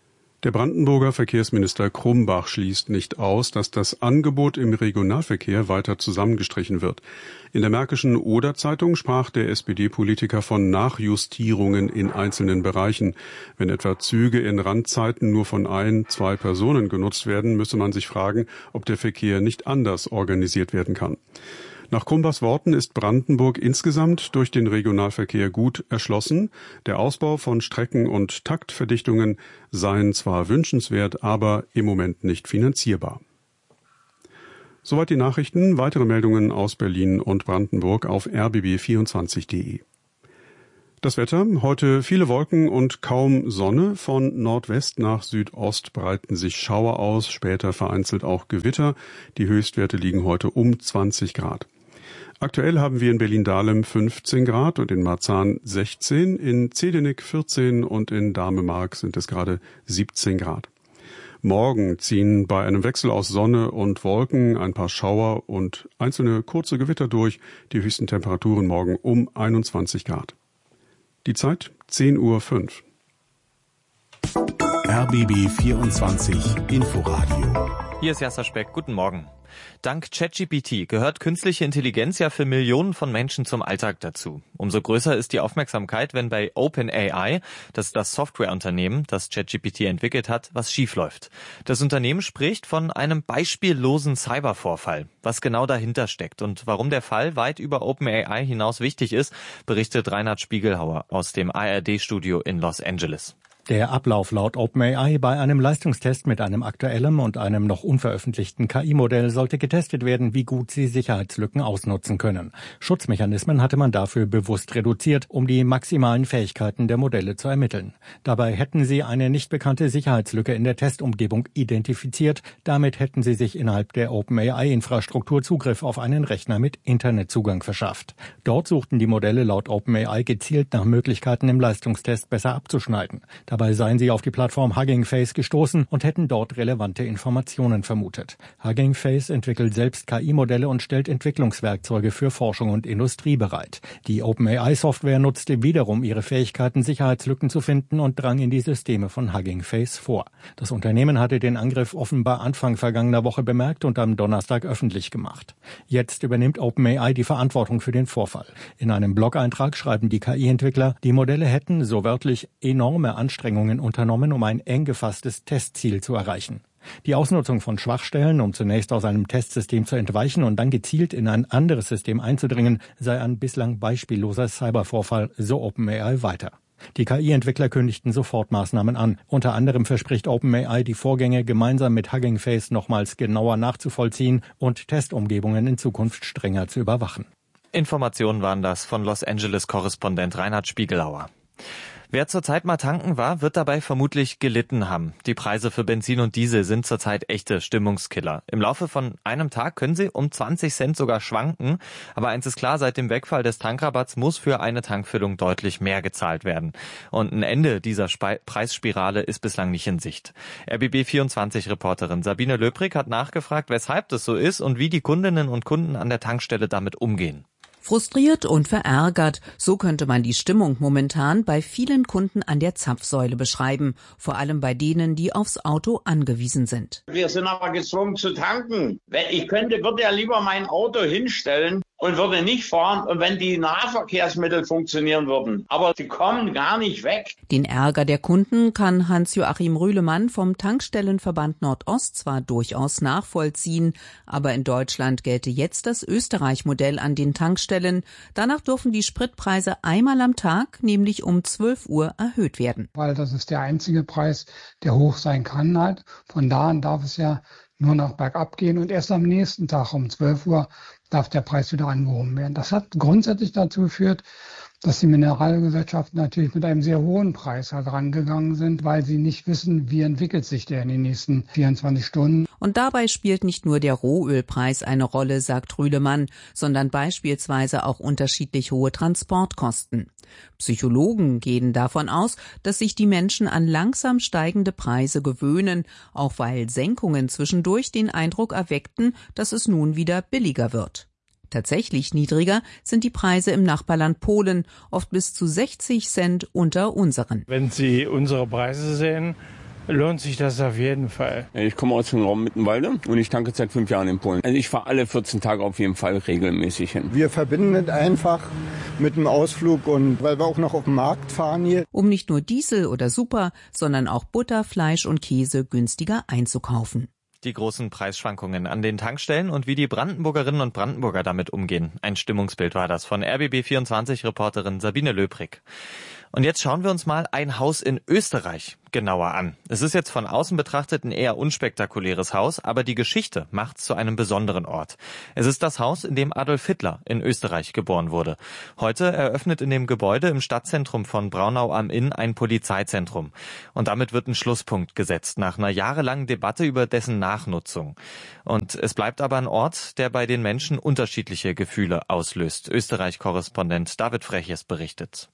Der Brandenburger Verkehrsminister Krumbach schließt nicht aus, dass das Angebot im Regionalverkehr weiter zusammengestrichen wird. In der Märkischen Oder-Zeitung sprach der S P D-Politiker von Nachjustierungen in einzelnen Bereichen. Wenn etwa Züge in Randzeiten nur von ein, zwei Personen genutzt werden, müsse man sich fragen, ob der Verkehr nicht anders organisiert werden kann. Nach Krumbachs Worten ist Brandenburg insgesamt durch den Regionalverkehr gut erschlossen. Der Ausbau von Strecken- und Taktverdichtungen seien zwar wünschenswert, aber im Moment nicht finanzierbar. Soweit die Nachrichten. Weitere Meldungen aus Berlin und Brandenburg auf r b b vierundzwanzig punkt d e. Das Wetter, heute viele Wolken und kaum Sonne. Von Nordwest nach Südost breiten sich Schauer aus, später vereinzelt auch Gewitter. Die Höchstwerte liegen heute um zwanzig Grad. Aktuell haben wir in Berlin-Dahlem fünfzehn Grad und in Marzahn sechzehn, in Zedinek vierzehn und in Damemark sind es gerade siebzehn Grad. Morgen ziehen bei einem Wechsel aus Sonne und Wolken ein paar Schauer und einzelne kurze Gewitter durch. Die höchsten Temperaturen morgen um einundzwanzig Grad. Die Zeit zehn Uhr fünf.
R B B vierundzwanzig Inforadio.
Hier ist Jasser Speck. Guten Morgen. Dank ChatGPT gehört künstliche Intelligenz ja für Millionen von Menschen zum Alltag dazu. Umso größer ist die Aufmerksamkeit, wenn bei OpenAI, das ist das Softwareunternehmen, das ChatGPT entwickelt hat, was schiefläuft. Das Unternehmen spricht von einem beispiellosen Cybervorfall. Was genau dahinter steckt und warum der Fall weit über OpenAI hinaus wichtig ist, berichtet Reinhard Spiegelhauer aus dem A R D-Studio in Los Angeles.
Der Ablauf laut OpenAI bei einem Leistungstest mit einem aktuellen und einem noch unveröffentlichten K I-Modell sollte getestet werden, wie gut sie Sicherheitslücken ausnutzen können. Schutzmechanismen hatte man dafür bewusst reduziert, um die maximalen Fähigkeiten der Modelle zu ermitteln. Dabei hätten sie eine nicht bekannte Sicherheitslücke in der Testumgebung identifiziert. Damit hätten sie sich innerhalb der OpenAI-Infrastruktur Zugriff auf einen Rechner mit Internetzugang verschafft. Dort suchten die Modelle laut OpenAI gezielt nach Möglichkeiten, im Leistungstest besser abzuschneiden. Dabei seien sie auf die Plattform Hugging Face gestoßen und hätten dort relevante Informationen vermutet. Hugging Face entwickelt selbst K I-Modelle und stellt Entwicklungswerkzeuge für Forschung und Industrie bereit. Die OpenAI-Software nutzte wiederum ihre Fähigkeiten, Sicherheitslücken zu finden und drang in die Systeme von Hugging Face vor. Das Unternehmen hatte den Angriff offenbar Anfang vergangener Woche bemerkt und am Donnerstag öffentlich gemacht. Jetzt übernimmt OpenAI die Verantwortung für den Vorfall. In einem Blog-Eintrag schreiben die K I-Entwickler, die Modelle hätten, so wörtlich, enorme Anstrengungen unternommen, um ein eng gefasstes Testziel zu erreichen. Die Ausnutzung von Schwachstellen, um zunächst aus einem Testsystem zu entweichen und dann gezielt in ein anderes System einzudringen, sei ein bislang beispielloser Cybervorfall, so OpenAI weiter. Die K I-Entwickler kündigten sofort Maßnahmen an. Unter anderem verspricht OpenAI, die Vorgänge gemeinsam mit Hugging Face nochmals genauer nachzuvollziehen und Testumgebungen in Zukunft strenger zu überwachen.
Informationen waren das von Los Angeles-Korrespondent Reinhard Spiegelhauer. Wer zurzeit mal tanken war, wird dabei vermutlich gelitten haben. Die Preise für Benzin und Diesel sind zurzeit echte Stimmungskiller. Im Laufe von einem Tag können sie um zwanzig Cent sogar schwanken. Aber eins ist klar, seit dem Wegfall des Tankrabatts muss für eine Tankfüllung deutlich mehr gezahlt werden. Und ein Ende dieser Spe- Preisspirale ist bislang nicht in Sicht. R B B vierundzwanzig-Reporterin Sabine Löbrig hat nachgefragt, weshalb das so ist und wie die Kundinnen und Kunden an der Tankstelle damit umgehen.
Frustriert und verärgert, so könnte man die Stimmung momentan bei vielen Kunden an der Zapfsäule beschreiben, vor allem bei denen, die aufs Auto angewiesen sind.
Wir sind aber gezwungen zu tanken. Ich könnte, würde ja lieber mein Auto hinstellen und würde nicht fahren, und wenn die Nahverkehrsmittel funktionieren würden. Aber sie kommen gar nicht weg.
Den Ärger der Kunden kann Hans-Joachim Rühlemann vom Tankstellenverband Nordost zwar durchaus nachvollziehen, aber in Deutschland gelte jetzt das Österreich-Modell an den Tankstellen. Danach dürfen die Spritpreise einmal am Tag, nämlich um zwölf Uhr, erhöht werden.
Weil das ist der einzige Preis, der hoch sein kann halt. Von da an darf es ja nur noch bergab gehen und erst am nächsten Tag um zwölf Uhr darf der Preis wieder angehoben werden. Das hat grundsätzlich dazu geführt, dass die Mineralgesellschaften natürlich mit einem sehr hohen Preis halt rangegangen sind, weil sie nicht wissen, wie entwickelt sich der in den nächsten vierundzwanzig Stunden.
Und dabei spielt nicht nur der Rohölpreis eine Rolle, sagt Rühlemann, sondern beispielsweise auch unterschiedlich hohe Transportkosten. Psychologen gehen davon aus, dass sich die Menschen an langsam steigende Preise gewöhnen, auch weil Senkungen zwischendurch den Eindruck erweckten, dass es nun wieder billiger wird. Tatsächlich niedriger sind die Preise im Nachbarland Polen, oft bis zu sechzig Cent unter unseren.
Wenn Sie unsere Preise sehen,
lohnt sich das auf jeden Fall.
Ich komme aus dem Raum Mittenwalde und ich tanke seit fünf Jahren in Polen. Also ich fahre alle vierzehn Tage auf jeden Fall regelmäßig hin.
Wir verbinden es einfach mit dem Ausflug und weil wir auch noch auf den Markt fahren hier.
Um nicht nur Diesel oder Super, sondern auch Butter, Fleisch und Käse günstiger einzukaufen.
Die großen Preisschwankungen an den Tankstellen und wie die Brandenburgerinnen und Brandenburger damit umgehen. Ein Stimmungsbild war das von R B B vierundzwanzig-Reporterin Sabine Löbrig. Und jetzt schauen wir uns mal ein Haus in Österreich genauer an. Es ist jetzt von außen betrachtet ein eher unspektakuläres Haus, aber die Geschichte macht es zu einem besonderen Ort. Es ist das Haus, in dem Adolf Hitler in Österreich geboren wurde. Heute eröffnet in dem Gebäude im Stadtzentrum von Braunau am Inn ein Polizeizentrum. Und damit wird ein Schlusspunkt gesetzt nach einer jahrelangen Debatte über dessen Nachnutzung. Und es bleibt aber ein Ort, der bei den Menschen unterschiedliche Gefühle auslöst. Österreich-Korrespondent David Freches berichtet.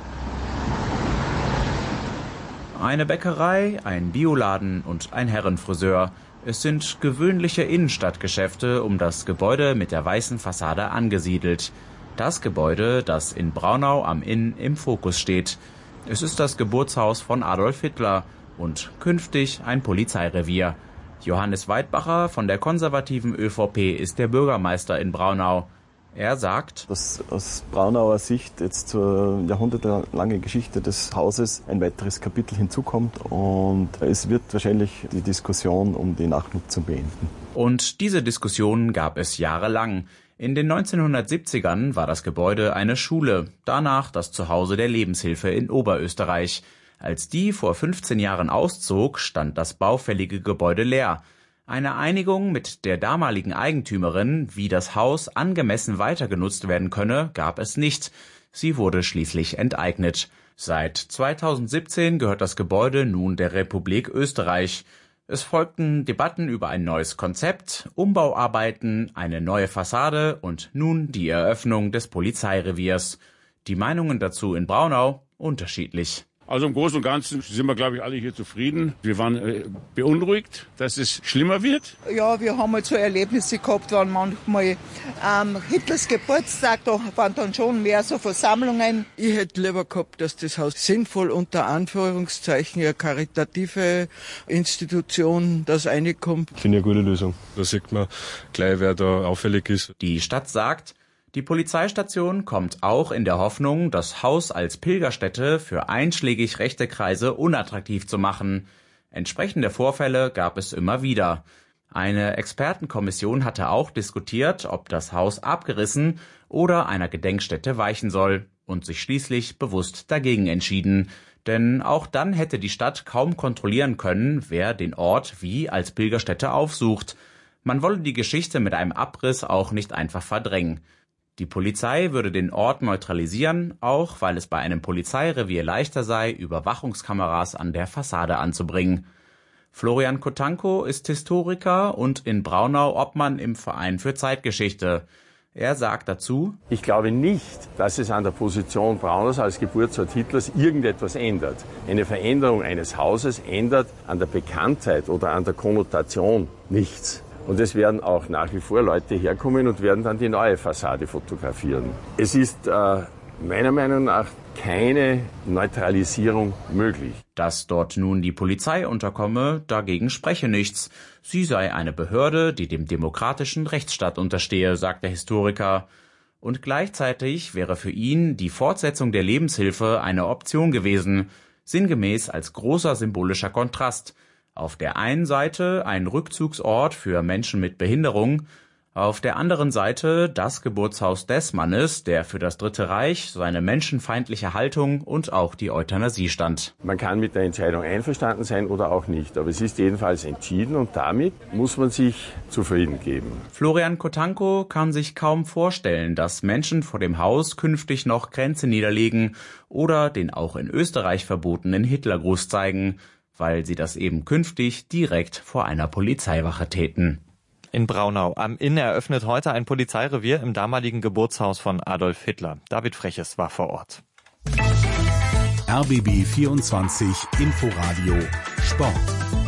Eine Bäckerei, ein Bioladen und ein Herrenfriseur. Es sind gewöhnliche Innenstadtgeschäfte um das Gebäude mit der weißen Fassade angesiedelt. Das Gebäude, das in Braunau am Inn im Fokus steht. Es ist das Geburtshaus von Adolf Hitler und künftig ein Polizeirevier. Johannes Weidbacher von der konservativen ÖVP ist der Bürgermeister in Braunau. Er sagt,
dass aus Braunauer Sicht jetzt zur jahrhundertelangen Geschichte des Hauses ein weiteres Kapitel hinzukommt und es wird wahrscheinlich die Diskussion um die Nachnutzung beenden.
Und diese Diskussion gab es jahrelang. In den neunzehnhundertsiebzigern war das Gebäude eine Schule, danach das Zuhause der Lebenshilfe in Oberösterreich. Als die vor fünfzehn Jahren auszog, stand das baufällige Gebäude leer. Eine Einigung mit der damaligen Eigentümerin, wie das Haus angemessen weiter genutzt werden könne, gab es nicht. Sie wurde schließlich enteignet. Seit zweitausendsiebzehn gehört das Gebäude nun der Republik Österreich. Es folgten Debatten über ein neues Konzept, Umbauarbeiten, eine neue Fassade und nun die Eröffnung des Polizeireviers. Die Meinungen dazu in Braunau unterschiedlich.
Also im Großen und Ganzen sind wir, glaube ich, alle hier zufrieden. Wir waren äh, beunruhigt, dass es schlimmer wird.
Ja, wir haben halt so Erlebnisse gehabt, waren manchmal am ähm, Hitlers Geburtstag, da waren dann schon mehr so Versammlungen. Ich hätte lieber gehabt, dass das Haus sinnvoll unter Anführungszeichen eine karitative Institution, das reinkommt.
Finde ich eine gute Lösung. Da sieht man gleich, wer da auffällig ist.
Die Stadt sagt, die Polizeistation kommt auch in der Hoffnung, das Haus als Pilgerstätte für einschlägig rechte Kreise unattraktiv zu machen. Entsprechende Vorfälle gab es immer wieder. Eine Expertenkommission hatte auch diskutiert, ob das Haus abgerissen oder einer Gedenkstätte weichen soll und sich schließlich bewusst dagegen entschieden. Denn auch dann hätte die Stadt kaum kontrollieren können, wer den Ort wie als Pilgerstätte aufsucht. Man wolle die Geschichte mit einem Abriss auch nicht einfach verdrängen. Die Polizei würde den Ort neutralisieren, auch weil es bei einem Polizeirevier leichter sei, Überwachungskameras an der Fassade anzubringen. Florian Kotanko ist Historiker und in Braunau Obmann im Verein für Zeitgeschichte. Er sagt dazu:
Ich glaube nicht, dass es an der Position Braunaus als Geburtsort Hitlers irgendetwas ändert. Eine Veränderung eines Hauses ändert an der Bekanntheit oder an der Konnotation nichts. Und es werden auch nach wie vor Leute herkommen und werden dann die neue Fassade fotografieren. Es ist äh, meiner Meinung nach keine Neutralisierung möglich.
Dass dort nun die Polizei unterkomme, dagegen spreche nichts. Sie sei eine Behörde, die dem demokratischen Rechtsstaat unterstehe, sagt der Historiker. Und gleichzeitig wäre für ihn die Fortsetzung der Lebenshilfe eine Option gewesen, sinngemäß als großer symbolischer Kontrast. Auf der einen Seite ein Rückzugsort für Menschen mit Behinderung, auf der anderen Seite das Geburtshaus des Mannes, der für das Dritte Reich, seine menschenfeindliche Haltung und auch die Euthanasie stand.
Man kann mit der Entscheidung einverstanden sein oder auch nicht, aber es ist jedenfalls entschieden und damit muss man sich zufrieden geben.
Florian Kotanko kann sich kaum vorstellen, dass Menschen vor dem Haus künftig noch Grenze niederlegen oder den auch in Österreich verbotenen Hitlergruß zeigen, weil sie das eben künftig direkt vor einer Polizeiwache täten.
In Braunau am Inn eröffnet heute ein Polizeirevier im damaligen Geburtshaus von Adolf Hitler. David Freches war vor Ort.
R B B vierundzwanzig Inforadio Sport.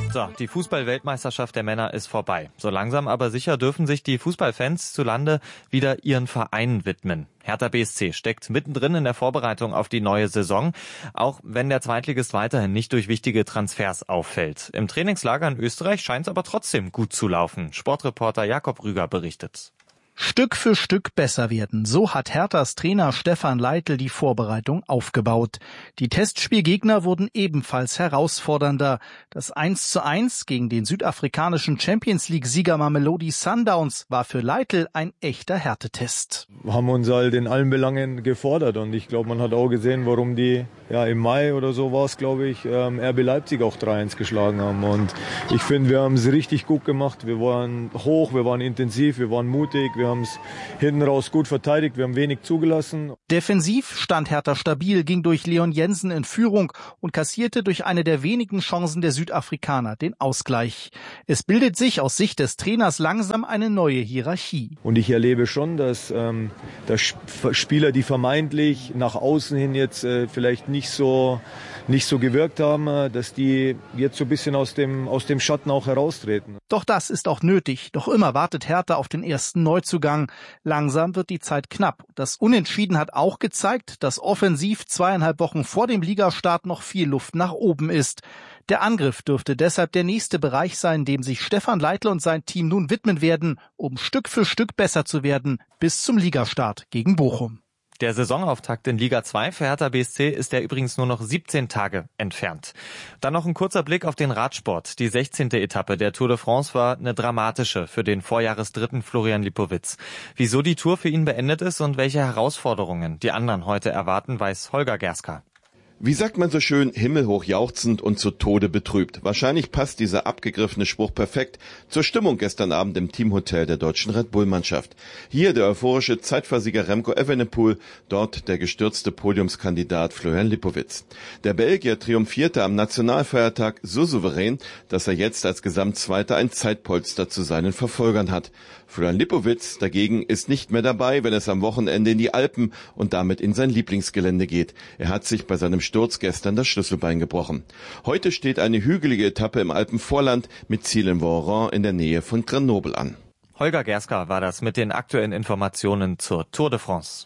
So, die Fußball-Weltmeisterschaft der Männer ist vorbei. So langsam aber sicher dürfen sich die Fußballfans zu Lande wieder ihren Vereinen widmen. Hertha B S C steckt mittendrin in der Vorbereitung auf die neue Saison, auch wenn der Zweitligist weiterhin nicht durch wichtige Transfers auffällt. Im Trainingslager in Österreich scheint es aber trotzdem gut zu laufen. Sportreporter Jakob Rüger berichtet.
Stück für Stück besser werden. So hat Herthas Trainer Stefan Leitl die Vorbereitung aufgebaut. Die Testspielgegner wurden ebenfalls herausfordernder. Das eins zu eins gegen den südafrikanischen Champions-League-Sieger Mamelodi Sundowns war für Leitl ein echter Härtetest.
Wir haben uns halt in allen Belangen gefordert und ich glaube, man hat auch gesehen, warum die ja im Mai oder so war es, glaube ich, ähm, R B Leipzig auch drei eins geschlagen haben. Und ich finde, wir haben es richtig gut gemacht. Wir waren hoch, wir waren intensiv, wir waren mutig, wir haben es hinten raus gut verteidigt, wir haben wenig zugelassen.
Defensiv stand Hertha stabil, ging durch Leon Jensen in Führung und kassierte durch eine der wenigen Chancen der Südafrikaner den Ausgleich. Es bildet sich aus Sicht des Trainers langsam eine neue Hierarchie.
Und ich erlebe schon, dass, ähm, dass Spieler, die vermeintlich nach außen hin jetzt äh, vielleicht nicht so nicht so gewirkt haben, dass die jetzt so ein bisschen aus dem aus dem Schatten auch heraustreten.
Doch das ist auch nötig. Doch immer wartet Hertha auf den ersten Neuzugang. Langsam wird die Zeit knapp. Das Unentschieden hat auch gezeigt, dass offensiv zweieinhalb Wochen vor dem Ligastart noch viel Luft nach oben ist. Der Angriff dürfte deshalb der nächste Bereich sein, dem sich Stefan Leitl und sein Team nun widmen werden, um Stück für Stück besser zu werden, bis zum Ligastart gegen Bochum.
Der Saisonauftakt in Liga zwei für Hertha B S C ist ja übrigens nur noch siebzehn Tage entfernt. Dann noch ein kurzer Blick auf den Radsport. Die sechzehnte Etappe der Tour de France war eine dramatische für den Vorjahresdritten Florian Lipowitz. Wieso die Tour für ihn beendet ist und welche Herausforderungen die anderen heute erwarten, weiß Holger Gerska.
Wie sagt man so schön, himmelhoch jauchzend und zu Tode betrübt. Wahrscheinlich passt dieser abgegriffene Spruch perfekt zur Stimmung gestern Abend im Teamhotel der deutschen Red Bull-Mannschaft. Hier der euphorische Zeitversieger Remco Evenepoel, dort der gestürzte Podiumskandidat Florian Lipowitz. Der Belgier triumphierte am Nationalfeiertag so souverän, dass er jetzt als Gesamtzweiter ein Zeitpolster zu seinen Verfolgern hat. Florian Lipowitz dagegen ist nicht mehr dabei, wenn es am Wochenende in die Alpen und damit in sein Lieblingsgelände geht. Er hat sich bei seinem Sturz gestern das Schlüsselbein gebrochen. Heute steht eine hügelige Etappe im Alpenvorland mit Ziel in Voiron in der Nähe von Grenoble an.
Holger Gerska war das mit den aktuellen Informationen zur Tour de France.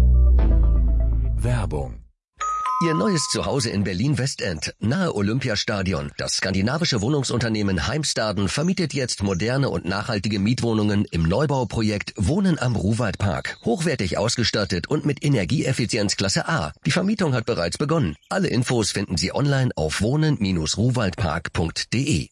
Werbung. Ihr neues Zuhause in Berlin-Westend, nahe Olympiastadion. Das skandinavische Wohnungsunternehmen Heimstaden vermietet jetzt moderne und nachhaltige Mietwohnungen im Neubauprojekt Wohnen am Ruwaldpark. Hochwertig ausgestattet und mit Energieeffizienz Klasse A. Die Vermietung hat bereits begonnen. Alle Infos finden Sie online auf wohnen Bindestrich ruwaldpark punkt de.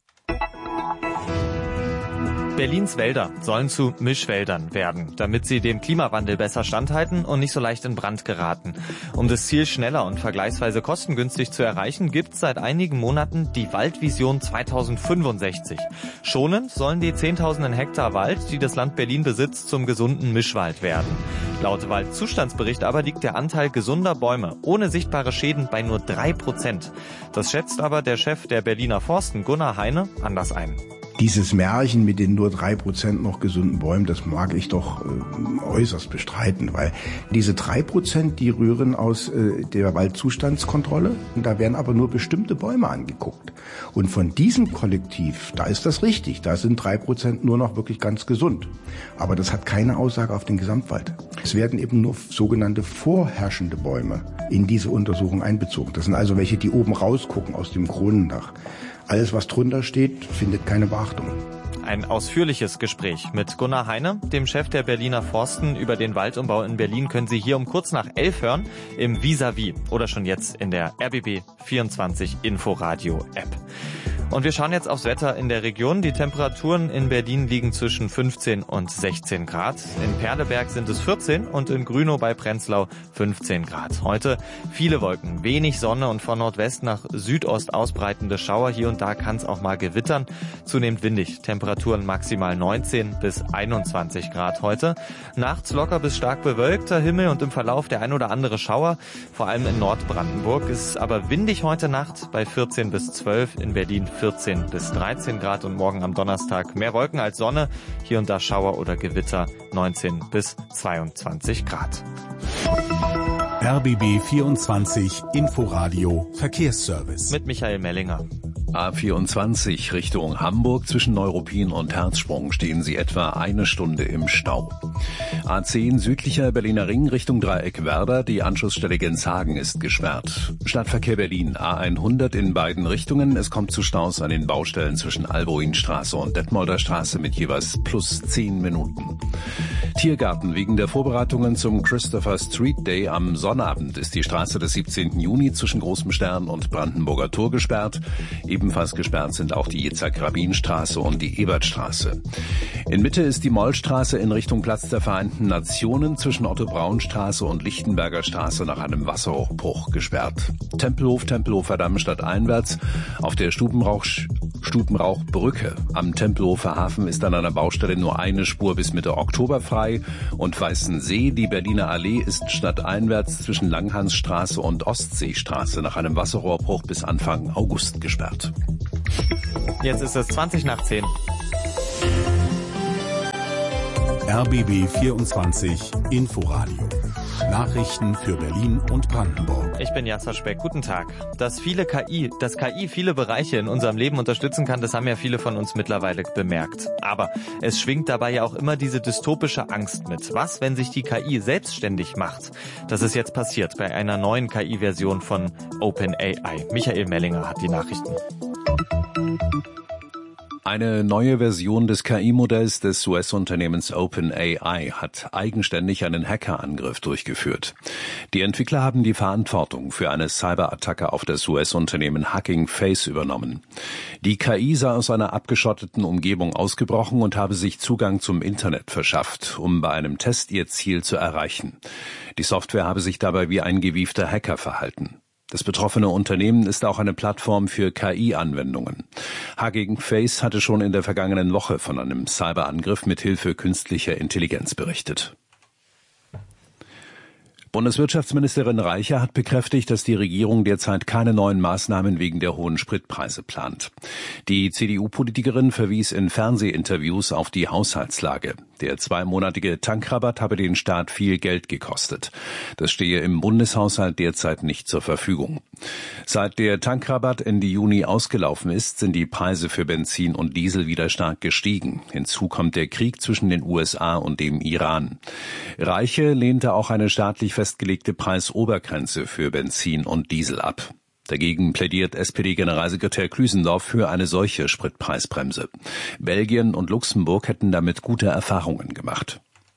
Berlins Wälder sollen zu Mischwäldern werden, damit sie dem Klimawandel besser standhalten und nicht so leicht in Brand geraten. Um das Ziel schneller und vergleichsweise kostengünstig zu erreichen, gibt es seit einigen Monaten die Waldvision zweitausendfünfundsechzig. Schonend sollen die zehntausenden Hektar Wald, die das Land Berlin besitzt, zum gesunden Mischwald werden. Laut Waldzustandsbericht aber liegt der Anteil gesunder Bäume ohne sichtbare Schäden bei nur drei Prozent. Das schätzt aber der Chef der Berliner Forsten, Gunnar Heine, anders ein.
Dieses Märchen mit den nur drei Prozent noch gesunden Bäumen, das mag ich doch äh, äußerst bestreiten, weil diese drei Prozent, die rühren aus äh, der Waldzustandskontrolle und da werden aber nur bestimmte Bäume angeguckt. Und von diesem Kollektiv, da ist das richtig, da sind drei Prozent nur noch wirklich ganz gesund. Aber das hat keine Aussage auf den Gesamtwald. Es werden eben nur sogenannte vorherrschende Bäume in diese Untersuchung einbezogen. Das sind also welche, die oben rausgucken aus dem Kronendach. Alles, was drunter steht, findet keine Beachtung.
Ein ausführliches Gespräch mit Gunnar Heine, dem Chef der Berliner Forsten, über den Waldumbau in Berlin können Sie hier um kurz nach elf hören im Vis-à-vis oder schon jetzt in der R B B vierundzwanzig Inforadio App. Und wir schauen jetzt aufs Wetter in der Region. Die Temperaturen in Berlin liegen zwischen fünfzehn und sechzehn Grad. In Perleberg sind es vierzehn und in Grünow bei Prenzlau fünfzehn Grad. Heute viele Wolken, wenig Sonne und von Nordwest nach Südost ausbreitende Schauer. Hier und da kann es auch mal gewittern. Zunehmend windig. Temperaturen maximal neunzehn bis einundzwanzig Grad heute. Nachts locker bis stark bewölkter Himmel und im Verlauf der ein oder andere Schauer. Vor allem in Nordbrandenburg ist aber windig heute Nacht bei vierzehn bis zwölf. In Berlin vierzehn bis dreizehn Grad und morgen am Donnerstag mehr Wolken als Sonne. Hier und da Schauer oder Gewitter neunzehn bis zweiundzwanzig Grad.
R B B vierundzwanzig Inforadio Verkehrsservice.
Mit Michael Mellinger.
A vierundzwanzig Richtung Hamburg zwischen Neuruppin und Herzsprung stehen Sie etwa eine Stunde im Stau. A zehn südlicher Berliner Ring Richtung Dreieck Werder, die Anschlussstelle Genshagen ist gesperrt. Stadtverkehr Berlin A hundert in beiden Richtungen. Es kommt zu Staus an den Baustellen zwischen Alboinstraße und Detmolder Straße mit jeweils plus zehn Minuten. Tiergarten. Wegen der Vorbereitungen zum Christopher Street Day am Sonnabend ist die Straße des siebzehnten Juni zwischen Großem Stern und Brandenburger Tor gesperrt. Ebenfalls gesperrt sind auch die Yitzhak-Rabin-Straße und die Ebertstraße. In Mitte ist die Mollstraße in Richtung Platz der Vereinten Nationen zwischen Otto-Braun-Straße und Lichtenberger Straße nach einem Wasserrohrbruch gesperrt. Tempelhof, Tempelhofer Damm stadteinwärts. Auf der Stubenrauch, Stubenrauchbrücke am Tempelhofer Hafen ist an einer Baustelle nur eine Spur bis Mitte Oktober frei. Und Weißensee, die Berliner Allee, ist stadteinwärts zwischen Langhansstraße und Ostseestraße nach einem Wasserrohrbruch bis Anfang August gesperrt.
Jetzt ist es zwanzig nach zehn.
R B B vierundzwanzig Inforadio. Nachrichten für Berlin und Brandenburg.
Ich bin Jasser Speck. Guten Tag. Dass viele K I, dass K I viele Bereiche in unserem Leben unterstützen kann, das haben ja viele von uns mittlerweile bemerkt. Aber es schwingt dabei ja auch immer diese dystopische Angst mit. Was, wenn sich die K I selbstständig macht? Das ist jetzt passiert bei einer neuen K I-Version von OpenAI. Michael Mellinger hat die Nachrichten.
Eine neue Version des K I-Modells des U S-Unternehmens OpenAI hat eigenständig einen Hackerangriff durchgeführt. Die Entwickler haben die Verantwortung für eine Cyberattacke auf das U S-Unternehmen Hugging Face übernommen. Die K I sei aus einer abgeschotteten Umgebung ausgebrochen und habe sich Zugang zum Internet verschafft, um bei einem Test ihr Ziel zu erreichen. Die Software habe sich dabei wie ein gewiefter Hacker verhalten. Das betroffene Unternehmen ist auch eine Plattform für K I-Anwendungen. Hugging Face hatte schon in der vergangenen Woche von einem Cyberangriff mit Hilfe künstlicher Intelligenz berichtet. Bundeswirtschaftsministerin Reicher hat bekräftigt, dass die Regierung derzeit keine neuen Maßnahmen wegen der hohen Spritpreise plant. Die C D U-Politikerin verwies in Fernsehinterviews auf die Haushaltslage. Der zweimonatige Tankrabatt habe den Staat viel Geld gekostet. Das stehe im Bundeshaushalt derzeit nicht zur Verfügung. Seit der Tankrabatt Ende Juni ausgelaufen ist, sind die Preise für Benzin und Diesel wieder stark gestiegen. Hinzu kommt der Krieg zwischen den U S A und dem Iran. Reiche lehnte auch eine staatlich festgelegte Preisobergrenze für Benzin und Diesel ab. Dagegen plädiert S P D-Generalsekretär Klüsendorf für eine solche Spritpreisbremse. Belgien und Luxemburg hätten damit gute Erfahrungen gemacht.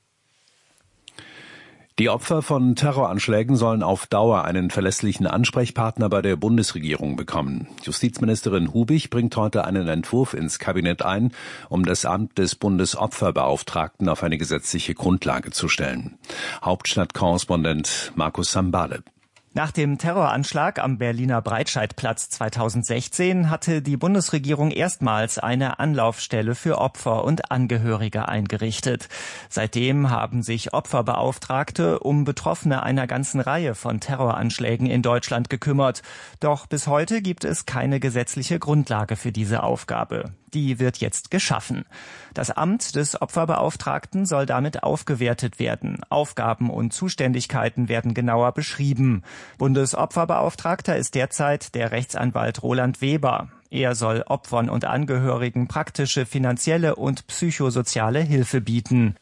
Die Opfer von Terroranschlägen sollen auf Dauer einen verlässlichen Ansprechpartner bei der Bundesregierung bekommen. Justizministerin Hubig bringt heute einen Entwurf ins Kabinett ein, um das Amt des Bundesopferbeauftragten auf eine gesetzliche Grundlage zu stellen. Hauptstadtkorrespondent Markus Sambale.
Nach dem Terroranschlag am Berliner Breitscheidplatz zweitausendsechzehn hatte die Bundesregierung erstmals eine Anlaufstelle für Opfer und Angehörige eingerichtet. Seitdem haben sich Opferbeauftragte um Betroffene einer ganzen Reihe von Terroranschlägen in Deutschland gekümmert. Doch bis heute gibt es keine gesetzliche Grundlage für diese Aufgabe. Die wird jetzt geschaffen. Das Amt des Opferbeauftragten soll damit aufgewertet werden. Aufgaben und Zuständigkeiten werden genauer beschrieben. Bundesopferbeauftragter ist derzeit der Rechtsanwalt Roland Weber. Er soll Opfern und Angehörigen praktische, finanzielle und psychosoziale Hilfe bieten.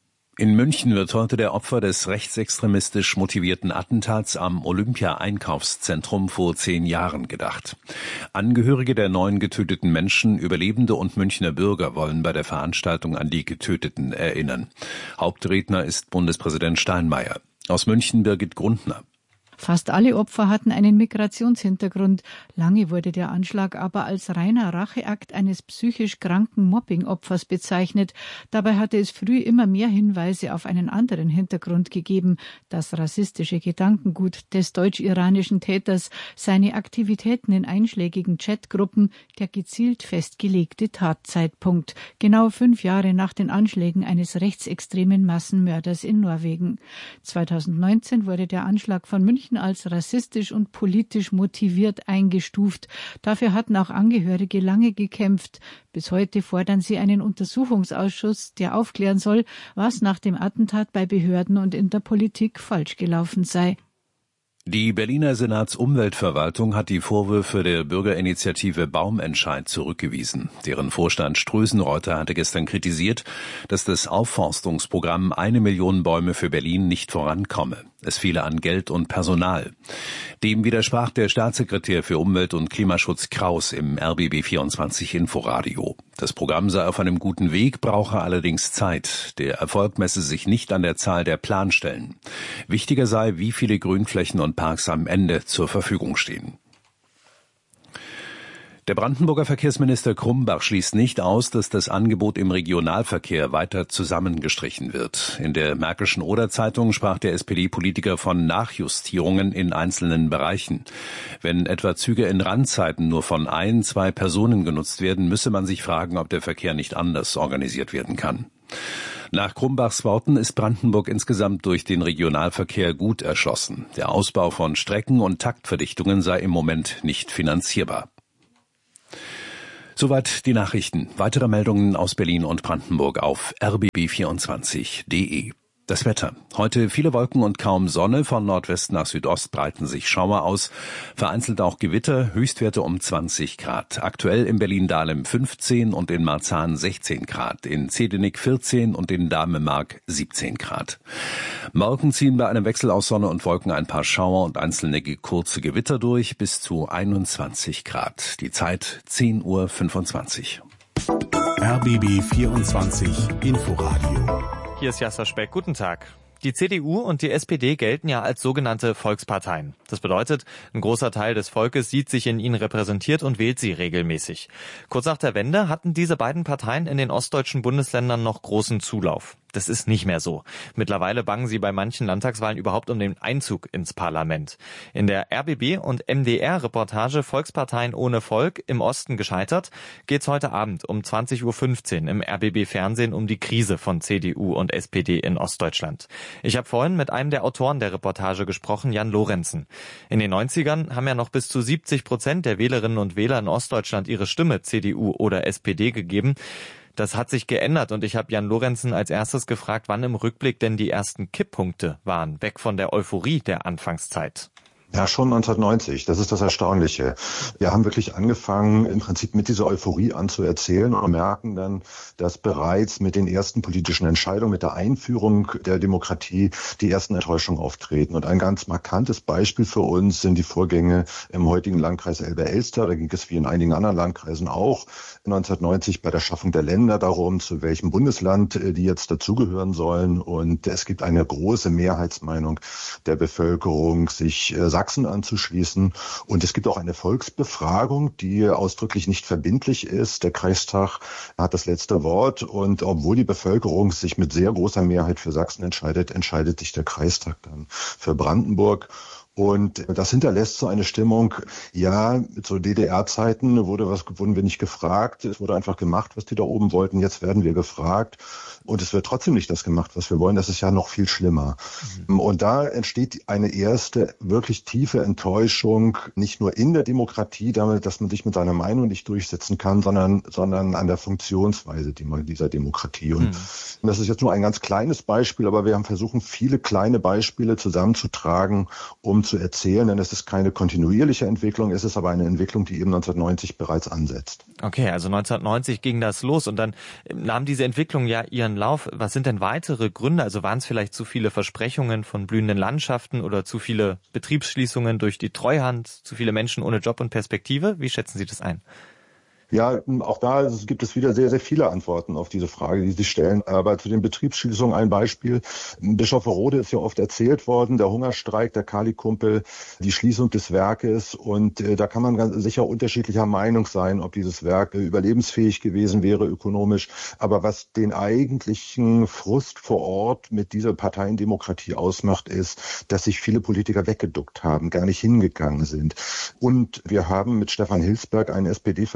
In München wird heute der Opfer des rechtsextremistisch motivierten Attentats am Olympia-Einkaufszentrum vor zehn Jahren gedacht. Angehörige der neun getöteten Menschen, Überlebende und Münchner Bürger wollen bei der Veranstaltung an die Getöteten erinnern. Hauptredner ist Bundespräsident Steinmeier. Aus München Birgit Grundner.
Fast alle Opfer hatten einen Migrationshintergrund. Lange wurde der Anschlag aber als reiner Racheakt eines psychisch kranken Mobbing-Opfers bezeichnet. Dabei hatte es früh immer mehr Hinweise auf einen anderen Hintergrund gegeben. Das rassistische Gedankengut des deutsch-iranischen Täters, seine Aktivitäten in einschlägigen Chatgruppen, der gezielt festgelegte Tatzeitpunkt. Genau fünf Jahre nach den Anschlägen eines rechtsextremen Massenmörders in Norwegen. zweitausendneunzehn wurde der Anschlag von München als rassistisch und politisch motiviert eingestuft. Dafür hatten auch Angehörige lange gekämpft. Bis heute fordern sie einen Untersuchungsausschuss, der aufklären soll, was nach dem Attentat bei Behörden und in der Politik falsch gelaufen sei.
Die Berliner Senatsumweltverwaltung hat die Vorwürfe der Bürgerinitiative Baumentscheid zurückgewiesen. Deren Vorstand Strösenreuter hatte gestern kritisiert, dass das Aufforstungsprogramm eine Million Bäume für Berlin nicht vorankomme. Es fehle an Geld und Personal. Dem widersprach der Staatssekretär für Umwelt und Klimaschutz Kraus im R B B vierundzwanzig Inforadio. Das Programm sei auf einem guten Weg, brauche allerdings Zeit. Der Erfolg messe sich nicht an der Zahl der Planstellen. Wichtiger sei, wie viele Grünflächen und Parks am Ende zur Verfügung stehen. Der Brandenburger Verkehrsminister Krumbach schließt nicht aus, dass das Angebot im Regionalverkehr weiter zusammengestrichen wird. In der Märkischen Oder-Zeitung sprach der S P D-Politiker von Nachjustierungen in einzelnen Bereichen. Wenn etwa Züge in Randzeiten nur von ein, zwei Personen genutzt werden, müsse man sich fragen, ob der Verkehr nicht anders organisiert werden kann. Nach Krumbachs Worten ist Brandenburg insgesamt durch den Regionalverkehr gut erschlossen. Der Ausbau von Strecken und Taktverdichtungen sei im Moment nicht finanzierbar. Soweit die Nachrichten. Weitere Meldungen aus Berlin und Brandenburg auf r b b vierundzwanzig punkt d e. Das Wetter. Heute viele Wolken und kaum Sonne. Von Nordwest nach Südost breiten sich Schauer aus. Vereinzelt auch Gewitter. Höchstwerte um zwanzig Grad. Aktuell in Berlin-Dahlem fünfzehn und in Marzahn sechzehn Grad. In Zehdenick vierzehn und in Dahlem-Mark siebzehn Grad. Morgen ziehen bei einem Wechsel aus Sonne und Wolken ein paar Schauer und einzelne kurze Gewitter durch. Bis zu einundzwanzig Grad. Die Zeit zehn Uhr fünfundzwanzig.
R B B vierundzwanzig Inforadio.
Hier ist Jasser Speck. Guten Tag. Die C D U und die S P D gelten ja als sogenannte Volksparteien. Das bedeutet, ein großer Teil des Volkes sieht sich in ihnen repräsentiert und wählt sie regelmäßig. Kurz nach der Wende hatten diese beiden Parteien in den ostdeutschen Bundesländern noch großen Zulauf. Das ist nicht mehr so. Mittlerweile bangen sie bei manchen Landtagswahlen überhaupt um den Einzug ins Parlament. In der R B B und M D R-Reportage Volksparteien ohne Volk im Osten gescheitert geht's heute Abend um zwanzig Uhr fünfzehn im R B B-Fernsehen um die Krise von C D U und S P D in Ostdeutschland. Ich habe vorhin mit einem der Autoren der Reportage gesprochen, Jan Lorenzen. In den neunzigern haben ja noch bis zu siebzig Prozent der Wählerinnen und Wähler in Ostdeutschland ihre Stimme C D U oder S P D gegeben. Das hat sich geändert und ich habe Jan Lorenzen als erstes gefragt, wann im Rückblick denn die ersten Kipppunkte waren, weg von der Euphorie der Anfangszeit.
Ja, schon neunzehnhundertneunzig. Das ist das Erstaunliche. Wir haben wirklich angefangen, im Prinzip mit dieser Euphorie anzuerzählen und merken dann, dass bereits mit den ersten politischen Entscheidungen, mit der Einführung der Demokratie die ersten Enttäuschungen auftreten. Und ein ganz markantes Beispiel für uns sind die Vorgänge im heutigen Landkreis Elbe-Elster. Da ging es wie in einigen anderen Landkreisen auch neunzehnhundertneunzig bei der Schaffung der Länder darum, zu welchem Bundesland die jetzt dazugehören sollen. Und es gibt eine große Mehrheitsmeinung der Bevölkerung, sich Sachsen anzuschließen. Und es gibt auch eine Volksbefragung, die ausdrücklich nicht verbindlich ist. Der Kreistag hat das letzte Wort. Und obwohl die Bevölkerung sich mit sehr großer Mehrheit für Sachsen entscheidet, entscheidet sich der Kreistag dann für Brandenburg. Und das hinterlässt so eine Stimmung, ja, zu D D R-Zeiten wurde was, wurden wir nicht gefragt, es wurde einfach gemacht, was die da oben wollten, jetzt werden wir gefragt und es wird trotzdem nicht das gemacht, was wir wollen, das ist ja noch viel schlimmer. Mhm. Und da entsteht eine erste wirklich tiefe Enttäuschung, nicht nur in der Demokratie, damit, dass man sich mit seiner Meinung nicht durchsetzen kann, sondern, sondern an der Funktionsweise dieser Demokratie. Und mhm. das ist jetzt nur ein ganz kleines Beispiel, aber wir haben versucht, viele kleine Beispiele zusammenzutragen, um zu erzählen, denn es ist keine kontinuierliche Entwicklung, es ist aber eine Entwicklung, die eben neunzehnhundertneunzig bereits ansetzt.
Okay, also neunzehnhundertneunzig ging das los und dann nahm diese Entwicklung ja ihren Lauf. Was sind denn weitere Gründe? Also waren es vielleicht zu viele Versprechungen von blühenden Landschaften oder zu viele Betriebsschließungen durch die Treuhand, zu viele Menschen ohne Job und Perspektive? Wie schätzen Sie das ein?
Ja, auch da gibt es wieder sehr, sehr viele Antworten auf diese Frage, die Sie stellen. Aber zu den Betriebsschließungen ein Beispiel. Bischofferode ist ja oft erzählt worden, der Hungerstreik, der Kali-Kumpel, die Schließung des Werkes. Und äh, da kann man ganz sicher unterschiedlicher Meinung sein, ob dieses Werk äh, überlebensfähig gewesen wäre ökonomisch. Aber was den eigentlichen Frust vor Ort mit dieser Parteiendemokratie ausmacht, ist, dass sich viele Politiker weggeduckt haben, gar nicht hingegangen sind. Und wir haben mit Stefan Hilsberg einen S P D-Vertreter,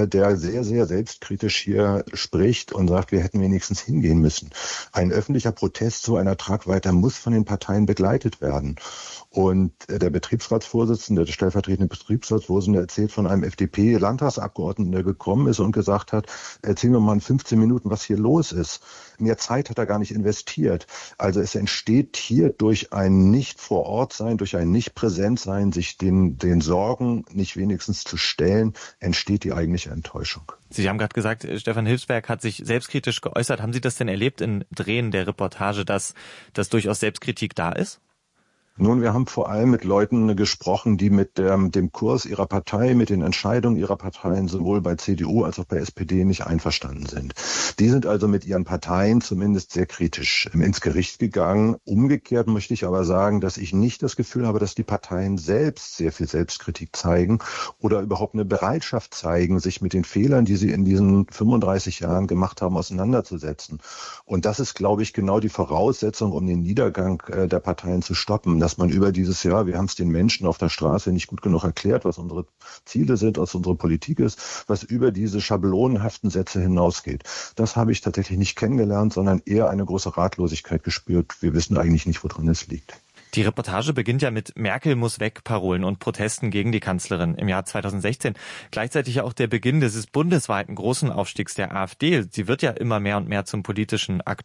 der sehr, sehr selbstkritisch hier spricht und sagt, wir hätten wenigstens hingehen müssen. Ein öffentlicher Protest zu einer Tragweite muss von den Parteien begleitet werden. Und der Betriebsratsvorsitzende, der stellvertretende Betriebsratsvorsitzende erzählt von einem F D P-Landtagsabgeordneten, der gekommen ist und gesagt hat, erzähl mir mal in fünfzehn Minuten, was hier los ist. Mehr Zeit hat er gar nicht investiert. Also es entsteht hier durch ein Nicht-vor-Ort-Sein, durch ein Nicht-Präsent-Sein, sich den, den Sorgen nicht wenigstens zu stellen, entsteht die eigentliche Enttäuschung.
Sie haben gerade gesagt, Stefan Hilfsberg hat sich selbstkritisch geäußert. Haben Sie das denn erlebt in Drehen der Reportage, dass, dass durchaus Selbstkritik da ist?
Nun, wir haben vor allem mit Leuten gesprochen, die mit dem, dem Kurs ihrer Partei, mit den Entscheidungen ihrer Parteien sowohl bei C D U als auch bei S P D nicht einverstanden sind. Die sind also mit ihren Parteien zumindest sehr kritisch ins Gericht gegangen. Umgekehrt möchte ich aber sagen, dass ich nicht das Gefühl habe, dass die Parteien selbst sehr viel Selbstkritik zeigen oder überhaupt eine Bereitschaft zeigen, sich mit den Fehlern, die sie in diesen fünfunddreißig Jahren gemacht haben, auseinanderzusetzen. Und das ist, glaube ich, genau die Voraussetzung, um den Niedergang der Parteien zu stoppen, dass man über dieses Jahr, wir haben es den Menschen auf der Straße nicht gut genug erklärt, was unsere Ziele sind, was unsere Politik ist, was über diese schablonenhaften Sätze hinausgeht. Das habe ich tatsächlich nicht kennengelernt, sondern eher eine große Ratlosigkeit gespürt. Wir wissen eigentlich nicht, worin es liegt.
Die Reportage beginnt ja mit Merkel muss weg Parolen und Protesten gegen die Kanzlerin im Jahr zweitausendsechzehn. Gleichzeitig ja auch der Beginn dieses bundesweiten großen Aufstiegs der AfD. Sie wird ja immer mehr und mehr zum politischen Akteur.